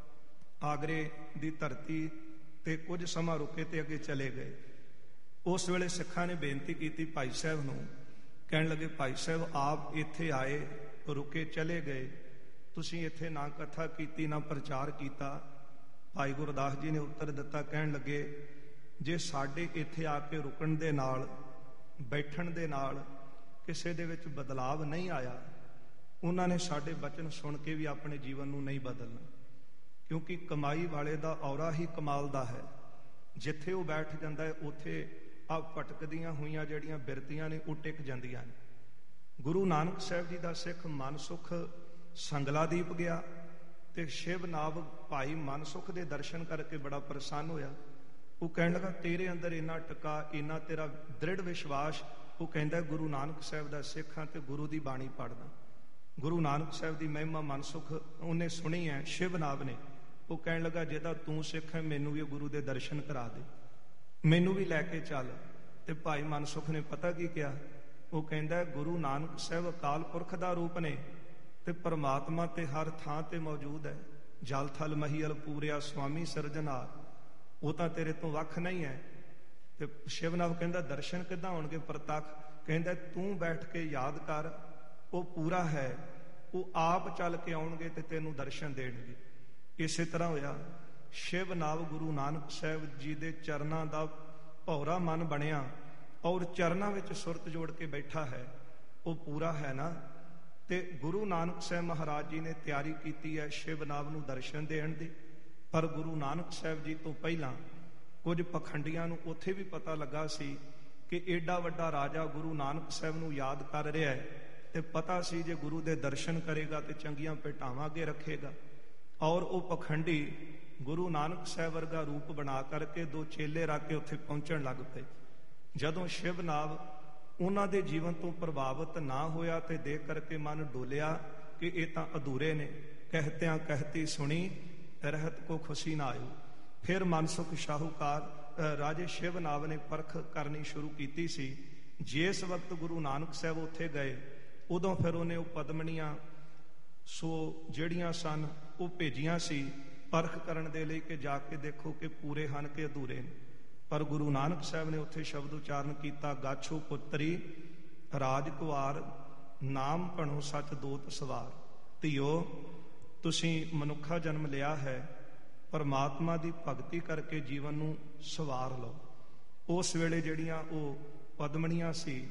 आगरे की धरती ते कुछ समा रुके ते अगे चले गए। उस वेले सिखां ने बेनती की भाई साहब नूं, कहन लगे भाई साहब आप इत्थे आए, रुके, चले गए, तुसीं इत्थे ना कथा की ना प्रचार किया। भाई गुरदास जी ने उत्तर दिता, कहन लगे जे साडे इत्थे आके रुकण दे नाल, बैठण दे नाल किसे दे विच बदलाव नहीं आया, उन्होंने साडे बचन सुन के भी अपने जीवन नूं नहीं बदलना। क्योंकि कमाई वाले दा औरा ही कमाल दा है। जिथे वो बैठ जाता है उत्थे आ भटकदियां हुईयां जिहड़ियां बिरतियां ने वो टिक जांदियां ने। गुरु नानक साहब जी का सिख मन सुख संगलादीप गया, तो शिवनाग भाई मन सुख के दर्शन करके बड़ा प्रसन्न होया। वो कहने लगा तेरे अंदर इन्ना टका, इन्ना तेरा दृढ़ विश्वास। वो कहता गुरु नानक साहब का सिख हाँ, तो गुरु की बाणी पढ़दा। ਗੁਰੂ ਨਾਨਕ ਸਾਹਿਬ ਦੀ ਮਹਿਮਾ ਮਨਸੁਖ ਉਹਨੇ ਸੁਣੀ ਹੈ, ਸ਼ਿਵਨਾਭ ਨੇ। ਉਹ ਕਹਿਣ ਲੱਗਾ, ਜੇ ਤਾਂ ਤੂੰ ਸਿੱਖ ਹੈ, ਮੈਨੂੰ ਵੀ ਗੁਰੂ ਦੇ ਦਰਸ਼ਨ ਕਰਾ ਦੇ, ਮੈਨੂੰ ਵੀ ਲੈ ਕੇ ਚੱਲ। ਤੇ ਭਾਈ ਮਨਸੁਖ ਨੇ ਪਤਾ ਕੀ ਕਿਹਾ? ਉਹ ਕਹਿੰਦਾ, ਗੁਰੂ ਨਾਨਕ ਸਾਹਿਬ ਅਕਾਲ ਪੁਰਖ ਦਾ ਰੂਪ ਨੇ ਤੇ ਪਰਮਾਤਮਾ ਤੇ ਹਰ ਥਾਂ ਤੇ ਮੌਜੂਦ ਹੈ। ਜਲ ਥਲ ਮਹੀਲ ਪੂਰਿਆ ਸੁਆਮੀ ਸਿਰਜਣਹਾਰ, ਉਹ ਤਾਂ ਤੇਰੇ ਤੋਂ ਵੱਖ ਨਹੀਂ ਹੈ। ਤੇ ਸ਼ਿਵਨਾਭ ਕਹਿੰਦਾ, ਦਰਸ਼ਨ ਕਿੱਦਾਂ ਹੋਣਗੇ ਪ੍ਰਤੱਖ? ਕਹਿੰਦਾ, ਤੂੰ ਬੈਠ ਕੇ ਯਾਦ ਕਰ, ਉਹ ਪੂਰਾ ਹੈ, ਉਹ ਆਪ ਚੱਲ ਕੇ ਆਉਣਗੇ ਤੇ ਤੈਨੂੰ ਦਰਸ਼ਨ ਦੇਣਗੇ। ਇਸੇ ਤਰ੍ਹਾਂ ਹੋਇਆ, ਸ਼ਿਵਨਾਭ ਗੁਰੂ ਨਾਨਕ ਸਾਹਿਬ ਜੀ ਦੇ ਚਰਨਾਂ ਦਾ ਭੌਰਾ ਮਨ ਬਣਿਆ ਔਰ ਚਰਨਾਂ ਵਿੱਚ ਸੁਰਤ ਜੋੜ ਕੇ ਬੈਠਾ ਹੈ। ਉਹ ਪੂਰਾ ਹੈ ਨਾ। ਤੇ ਗੁਰੂ ਨਾਨਕ ਸਾਹਿਬ ਮਹਾਰਾਜ ਜੀ ਨੇ ਤਿਆਰੀ ਕੀਤੀ ਹੈ ਸ਼ਿਵਨਾਭ ਨੂੰ ਦਰਸ਼ਨ ਦੇਣ ਦੀ। ਪਰ ਗੁਰੂ ਨਾਨਕ ਸਾਹਿਬ ਜੀ ਤੋਂ ਪਹਿਲਾਂ ਕੁਝ ਪਖੰਡੀਆਂ ਨੂੰ ਉੱਥੇ ਵੀ ਪਤਾ ਲੱਗਾ ਸੀ ਕਿ ਏਡਾ ਵੱਡਾ ਰਾਜਾ ਗੁਰੂ ਨਾਨਕ ਸਾਹਿਬ ਨੂੰ ਯਾਦ ਕਰ ਰਿਹਾ ਹੈ, ਤੇ ਪਤਾ ਸੀ ਜੇ ਗੁਰੂ ਦੇ ਦਰਸ਼ਨ ਕਰੇਗਾ ਤੇ ਚੰਗੀਆਂ ਭੇਟਾਵਾਂ ਅੱਗੇ ਰੱਖੇਗਾ। ਔਰ ਉਹ ਪਖੰਡੀ ਗੁਰੂ ਨਾਨਕ ਸਾਹਿਬ ਵਰਗਾ ਰੂਪ ਬਣਾ ਕਰਕੇ ਦੋ ਚੇਲੇ ਰੱਖ ਕੇ ਉੱਥੇ ਪਹੁੰਚਣ ਲੱਗ ਪਏ। ਜਦੋਂ ਸ਼ਿਵਨਾਭ ਉਹਨਾਂ ਦੇ ਜੀਵਨ ਤੋਂ ਪ੍ਰਭਾਵਿਤ ਨਾ ਹੋਇਆ ਤੇ ਦੇਖ ਕਰਕੇ ਮਨ ਡੋਲਿਆ ਕਿ ਇਹ ਤਾਂ ਅਧੂਰੇ ਨੇ। ਕਹਿਤਿਆਂ ਕਹਿਤੀ ਸੁਣੀ ਰਹਿਤ ਕੋ ਖੁਸ਼ੀ ਨਾ ਆਇਓ। ਫਿਰ ਮਨਸੁਖ ਸ਼ਾਹੂਕਾਰ ਰਾਜੇ ਸ਼ਿਵਨਾਭ ਨੇ ਪਰਖ ਕਰਨੀ ਸ਼ੁਰੂ ਕੀਤੀ ਸੀ। ਜਿਸ ਵਕਤ ਗੁਰੂ ਨਾਨਕ ਸਾਹਿਬ ਉੱਥੇ ਗਏ, ਉਦੋਂ ਫਿਰ ਉਹਨੇ ਉਹ ਪਦਮਣੀਆਂ ਸੋ ਜਿਹੜੀਆਂ ਸਨ ਉਹ ਭੇਜੀਆਂ ਸੀ ਪਰਖ ਕਰਨ ਦੇ ਲਈ ਕਿ ਜਾ ਕੇ ਦੇਖੋ ਕਿ ਪੂਰੇ ਹਨ ਕਿ ਅਧੂਰੇ ਨੇ। ਪਰ ਗੁਰੂ ਨਾਨਕ ਸਾਹਿਬ ਨੇ ਉੱਥੇ ਸ਼ਬਦ ਉਚਾਰਨ ਕੀਤਾ, ਗਾਛੋ ਪੁੱਤਰੀ ਰਾਜ ਕੁਆਰ ਨਾਮ ਭਣੋ ਸੱਚ ਦੋਤ ਸਵਾਰ। ਧੀਓ, ਤੁਸੀਂ ਮਨੁੱਖਾ ਜਨਮ ਲਿਆ ਹੈ, ਪਰਮਾਤਮਾ ਦੀ ਭਗਤੀ ਕਰਕੇ ਜੀਵਨ ਨੂੰ ਸਵਾਰ ਲਓ। ਉਸ ਵੇਲੇ ਜਿਹੜੀਆਂ ਉਹ ਪਦਮਣੀਆਂ ਸੀ,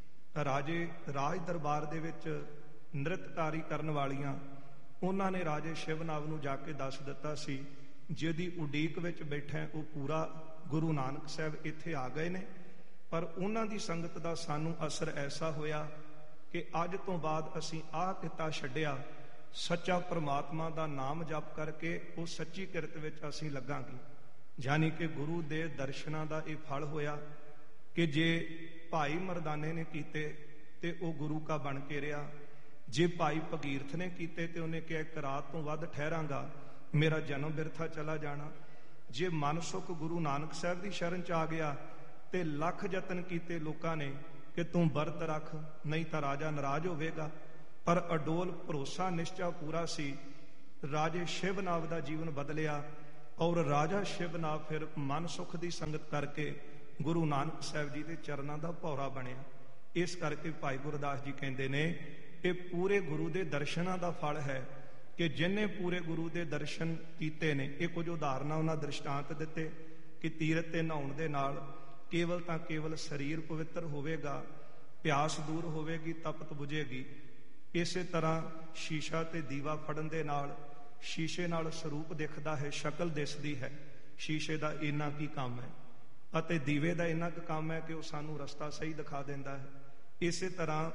ਰਾਜੇ ਰਾਜ ਦਰਬਾਰ ਦੇ ਵਿੱਚ ਨ੍ਰਿਤਕਾਰੀ ਕਰਨ ਵਾਲੀਆਂ, ਉਹਨਾਂ ਨੇ ਰਾਜੇ ਸ਼ਿਵਨਾਭ ਨੂੰ ਜਾ ਕੇ ਦੱਸ ਦਿੱਤਾ ਸੀ ਜਿਹਦੀ ਉਡੀਕ ਵਿੱਚ ਬੈਠਾ ਉਹ ਪੂਰਾ ਗੁਰੂ ਨਾਨਕ ਸਾਹਿਬ ਇੱਥੇ ਆ ਗਏ ਨੇ। ਪਰ ਉਹਨਾਂ ਦੀ ਸੰਗਤ ਦਾ ਸਾਨੂੰ ਅਸਰ ਐਸਾ ਹੋਇਆ ਕਿ ਅੱਜ ਤੋਂ ਬਾਅਦ ਅਸੀਂ ਆਹ ਕਿੱਤਾ ਛੱਡਿਆ, ਸੱਚਾ ਪਰਮਾਤਮਾ ਦਾ ਨਾਮ ਜਪ ਕਰਕੇ ਉਹ ਸੱਚੀ ਕਿਰਤ ਵਿੱਚ ਅਸੀਂ ਲੱਗਾਂਗੇ। ਯਾਨੀ ਕਿ ਗੁਰੂ ਦੇ ਦਰਸ਼ਨਾਂ ਦਾ ਇਹ ਫਲ ਹੋਇਆ ਕਿ ਜੇ ਭਾਈ ਮਰਦਾਨੇ ਨੇ ਕੀਤੇ ਤੇ ਉਹ ਗੁਰੂ ਕਾ ਬਣ ਕੇ ਰਿਹਾ। ਜੇ ਭਾਈ ਭਗੀਰਥ ਨੇ ਕੀਤੇ ਤੇ ਉਹਨੇ ਕਿਹਾ ਇੱਕ ਰਾਤ ਤੋਂ ਵੱਧ ਠਹਿਰਾਂਗਾ, ਮੇਰਾ ਜਨਮ ਬਿਰਥਾ ਚਲਾ ਜਾਣਾ। ਜੇ ਮਨਸੁਖ ਗੁਰੂ ਨਾਨਕ ਸਾਹਿਬ ਦੀ ਸ਼ਰਨ ਚ ਆ ਗਿਆ ਤੇ ਲੱਖ ਯਤਨ ਕੀਤੇ ਲੋਕਾਂ ਨੇ ਕਿ ਤੂੰ ਵਰਤ ਰੱਖ, ਨਹੀਂ ਤਾਂ ਰਾਜਾ ਨਾਰਾਜ਼ ਹੋਵੇਗਾ। ਪਰ ਅਡੋਲ ਭਰੋਸਾ ਨਿਸ਼ਚਾ ਪੂਰਾ ਸੀ। ਰਾਜੇ ਸ਼ਿਵਨਾਭ ਦਾ ਜੀਵਨ ਬਦਲਿਆ ਔਰ ਰਾਜਾ ਸ਼ਿਵਨਾਭ ਫਿਰ ਮਨਸੁਖ ਦੀ ਸੰਗਤ ਕਰਕੇ ਗੁਰੂ ਨਾਨਕ ਸਾਹਿਬ ਜੀ ਦੇ ਚਰਨਾਂ ਦਾ ਭੌਰਾ ਬਣਿਆ। ਇਸ ਕਰਕੇ ਭਾਈ ਗੁਰਦਾਸ ਜੀ ਕਹਿੰਦੇ ਨੇ ਇਹ ਪੂਰੇ ਗੁਰੂ ਦੇ ਦਰਸ਼ਨਾਂ ਦਾ ਫਲ ਹੈ ਕਿ ਜਿਹਨੇ ਪੂਰੇ ਗੁਰੂ ਦੇ ਦਰਸ਼ਨ ਕੀਤੇ ਨੇ। ਇਹ ਕੁਝ ਉਦਾਹਰਨਾਂ ਉਹਨਾਂ ਦ੍ਰਿਸ਼ਟਾਂਤ ਦਿੱਤੇ ਕਿ ਤੀਰਥ ਤੇ ਨਹਾਉਣ ਦੇ ਨਾਲ ਕੇਵਲ ਤਾਂ ਕੇਵਲ ਸਰੀਰ ਪਵਿੱਤਰ ਹੋਵੇਗਾ, ਪਿਆਸ ਦੂਰ ਹੋਵੇਗੀ, ਤਪਤ ਬੁਝੇਗੀ। ਇਸੇ ਤਰ੍ਹਾਂ ਸ਼ੀਸ਼ਾ ਤੇ ਦੀਵਾ ਫੜਨ ਦੇ ਨਾਲ ਸ਼ੀਸ਼ੇ ਨਾਲ ਸਰੂਪ ਦਿਖਦਾ ਹੈ, ਸ਼ਕਲ ਦਿਸਦੀ ਹੈ। ਸ਼ੀਸ਼ੇ ਦਾ ਇੰਨਾ ਕੀ ਕੰਮ ਹੈ ਅਤੇ ਦੀਵੇ ਦਾ ਇੰਨਾ ਕੁ ਕੰਮ ਹੈ ਕਿ ਉਹ ਸਾਨੂੰ ਰਸਤਾ ਸਹੀ ਦਿਖਾ ਦਿੰਦਾ ਹੈ। ਇਸੇ ਤਰ੍ਹਾਂ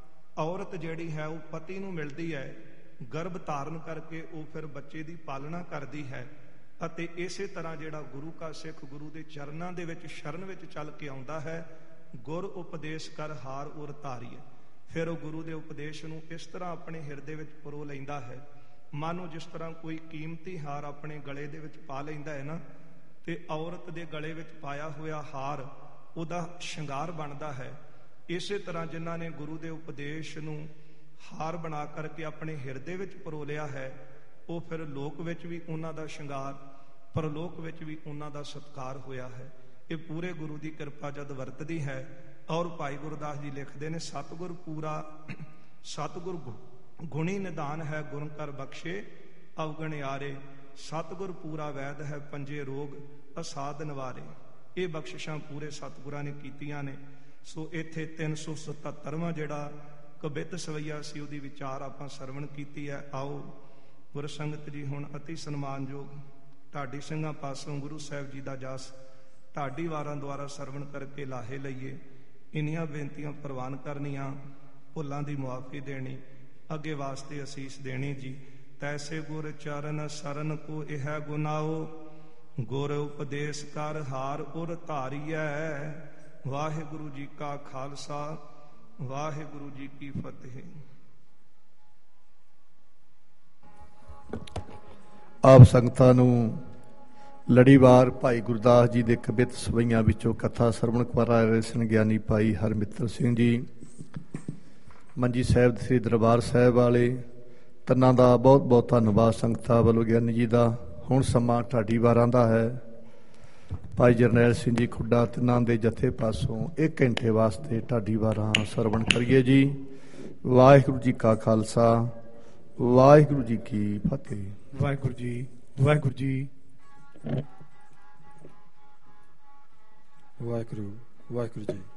ਔਰਤ ਜਿਹੜੀ ਹੈ ਉਹ ਪਤੀ ਨੂੰ ਮਿਲਦੀ ਹੈ, ਗਰਭ ਧਾਰਨ ਕਰਕੇ ਉਹ ਫਿਰ ਬੱਚੇ ਦੀ ਪਾਲਣਾ ਕਰਦੀ ਹੈ। ਅਤੇ ਇਸੇ ਤਰ੍ਹਾਂ ਜਿਹੜਾ ਗੁਰੂ ਕਾ ਸਿੱਖ ਗੁਰੂ ਦੇ ਚਰਨਾਂ ਦੇ ਵਿੱਚ ਸ਼ਰਨ ਵਿੱਚ ਚੱਲ ਕੇ ਆਉਂਦਾ ਹੈ, ਗੁਰ ਉਪਦੇਸ਼ ਕਰ ਹਾਰ ਉਰ ਧਾਰੀਏ। ਫਿਰ ਉਹ ਗੁਰੂ ਦੇ ਉਪਦੇਸ਼ ਨੂੰ ਇਸ ਤਰ੍ਹਾਂ ਆਪਣੇ ਹਿਰਦੇ ਵਿੱਚ ਪਰੋ ਲੈਂਦਾ ਹੈ, ਮਾਨੋ ਜਿਸ ਤਰ੍ਹਾਂ ਕੋਈ ਕੀਮਤੀ ਹਾਰ ਆਪਣੇ ਗਲੇ ਦੇ ਵਿੱਚ ਪਾ ਲੈਂਦਾ ਹੈ ਨਾ, ਤੇ ਔਰਤ ਦੇ ਗਲੇ ਵਿੱਚ ਪਾਇਆ ਹੋਇਆ ਹਾਰ ਉਹਦਾ ਸ਼ਿੰਗਾਰ ਬਣਦਾ ਹੈ। ਇਸੇ ਤਰ੍ਹਾਂ ਜਿਨ੍ਹਾਂ ਨੇ ਗੁਰੂ ਦੇ ਉਪਦੇਸ਼ ਨੂੰ ਹਾਰ ਬਣਾ ਕਰਕੇ ਆਪਣੇ ਹਿਰਦੇ ਵਿੱਚ ਪਰੋ ਲਿਆ ਹੈ, ਉਹ ਫਿਰ ਲੋਕ ਵਿੱਚ ਵੀ ਉਹਨਾਂ ਦਾ ਸ਼ਿੰਗਾਰ, ਪਰਲੋਕ ਵਿੱਚ ਵੀ ਉਹਨਾਂ ਦਾ ਸਤਿਕਾਰ ਹੋਇਆ ਹੈ। ਇਹ ਪੂਰੇ ਗੁਰੂ ਦੀ ਕਿਰਪਾ ਜਦ ਵਰਤਦੀ ਹੈ। ਔਰ ਭਾਈ ਗੁਰਦਾਸ ਜੀ ਲਿਖਦੇ ਨੇ, ਸਤਿਗੁਰ ਪੂਰਾ ਸਤਿਗੁਰ ਗੁਣੀ ਨਿਧਾਨ ਹੈ, ਗੁਣ ਕਰ ਬਖਸ਼ੇ ਅਵਗਣਿਆਰੇ। ਸਤਿਗੁਰ ਪੂਰਾ ਵੈਦ ਹੈ, ਪੰਜੇ ਰੋਗ ਅਸਾਧ ਨਿਵਾਰੇ। ਇਹ ਬਖਸ਼ਿਸ਼ਾਂ ਪੂਰੇ ਸਤਿਗੁਰਾਂ ਨੇ ਕੀਤੀਆਂ ਨੇ। ਸੋ ਇੱਥੇ ਤਿੰਨ ਸੌ ਸਤੱਤਰਵਾਂ ਜਿਹੜਾ ਕਬਿੱਤ ਸਵਈਆ ਸੀ ਉਹਦੀ ਵਿਚਾਰ ਆਪਾਂ ਸਰਵਣ ਕੀਤੀ ਹੈ। ਆਓ ਗੁਰ ਸੰਗਤ ਜੀ ਹੁਣ ਅਤੀ ਸਨਮਾਨਯੋਗ ਢਾਡੀ ਸਿੰਘਾਂ ਪਾਸੋਂ ਗੁਰੂ ਸਾਹਿਬ ਜੀ ਦਾ ਜਸ ਢਾਡੀ ਵਾਰਾਂ ਦੁਆਰਾ ਸਰਵਣ ਕਰਕੇ ਲਾਹੇ ਲਈਏ। ਇੰਨੀਆਂ ਬੇਨਤੀਆਂ ਪ੍ਰਵਾਨ ਕਰਨੀਆਂ, ਭੁੱਲਾਂ ਦੀ ਮੁਆਫੀ ਦੇਣੀ, ਅੱਗੇ ਵਾਸਤੇ ਅਸੀਸ ਦੇਣੀ ਜੀ। ਤੈਸੇ ਗੁਰ ਚਰਨ ਸਰਨ ਕੋ ਇਹ ਗੁਨਾਓ, ਗੁਰ ਉਪਦੇਸ਼ ਕਰ ਹਾਰ ਉਰ ਧਾਰੀਐ। ਵਾਹਿਗੁਰੂ ਜੀ ਕਾ ਖਾਲਸਾ, ਵਾਹਿਗੁਰੂ ਜੀ ਕੀ ਫਤਿਹ। ਆਪ ਸੰਗਤਾਂ ਨੂੰ ਲੜੀਵਾਰ ਭਾਈ ਗੁਰਦਾਸ ਜੀ ਦੇ ਕਵਿਤ ਸਵਈਆਂ ਵਿੱਚੋਂ ਕਥਾ ਸਰਵਣ ਕਰਾ ਰਹੇ ਸਨ ਗਿਆਨੀ ਭਾਈ ਹਰਮਿੱਤਰ ਸਿੰਘ ਜੀ। ਮੰਜੀ ਸਾਹਿਬ ਸ੍ਰੀ ਦਰਬਾਰ ਸਾਹਿਬ ਵਾਲੇ ਤਨਾਂ ਦਾ ਬਹੁਤ ਬਹੁਤ ਧੰਨਵਾਦ ਸੰਗਤਾਂ ਵੱਲੋਂ ਗਿਆਨੀ ਜੀ ਦਾ। ਹੁਣ ਸਮਾਂ ਢਾਡੀ ਵਾਰਾਂ ਦਾ ਹੈ। ਭਾਈ ਜਰਨੈਲ ਸਿੰਘ ਜੀ ਖੁੱਡਾ ਤਿੰਨਾਂ ਦੇ ਜਥੇ ਪਾਸੋਂ ਇੱਕ ਘੰਟੇ ਵਾਸਤੇ ਢਾਡੀ ਵਾਰਾਂ ਸਰਵਣ ਕਰੀਏ ਜੀ। ਵਾਹਿਗੁਰੂ ਜੀ ਕਾ ਖਾਲਸਾ, ਵਾਹਿਗੁਰੂ ਜੀ ਕੀ ਫਤਿਹ। ਵਾਹਿਗੁਰੂ ਜੀ, ਵਾਹਿਗੁਰੂ ਜੀ, ਵਾਹਿਗੁਰੂ, ਵਾਹਿਗੁਰੂ ਜੀ।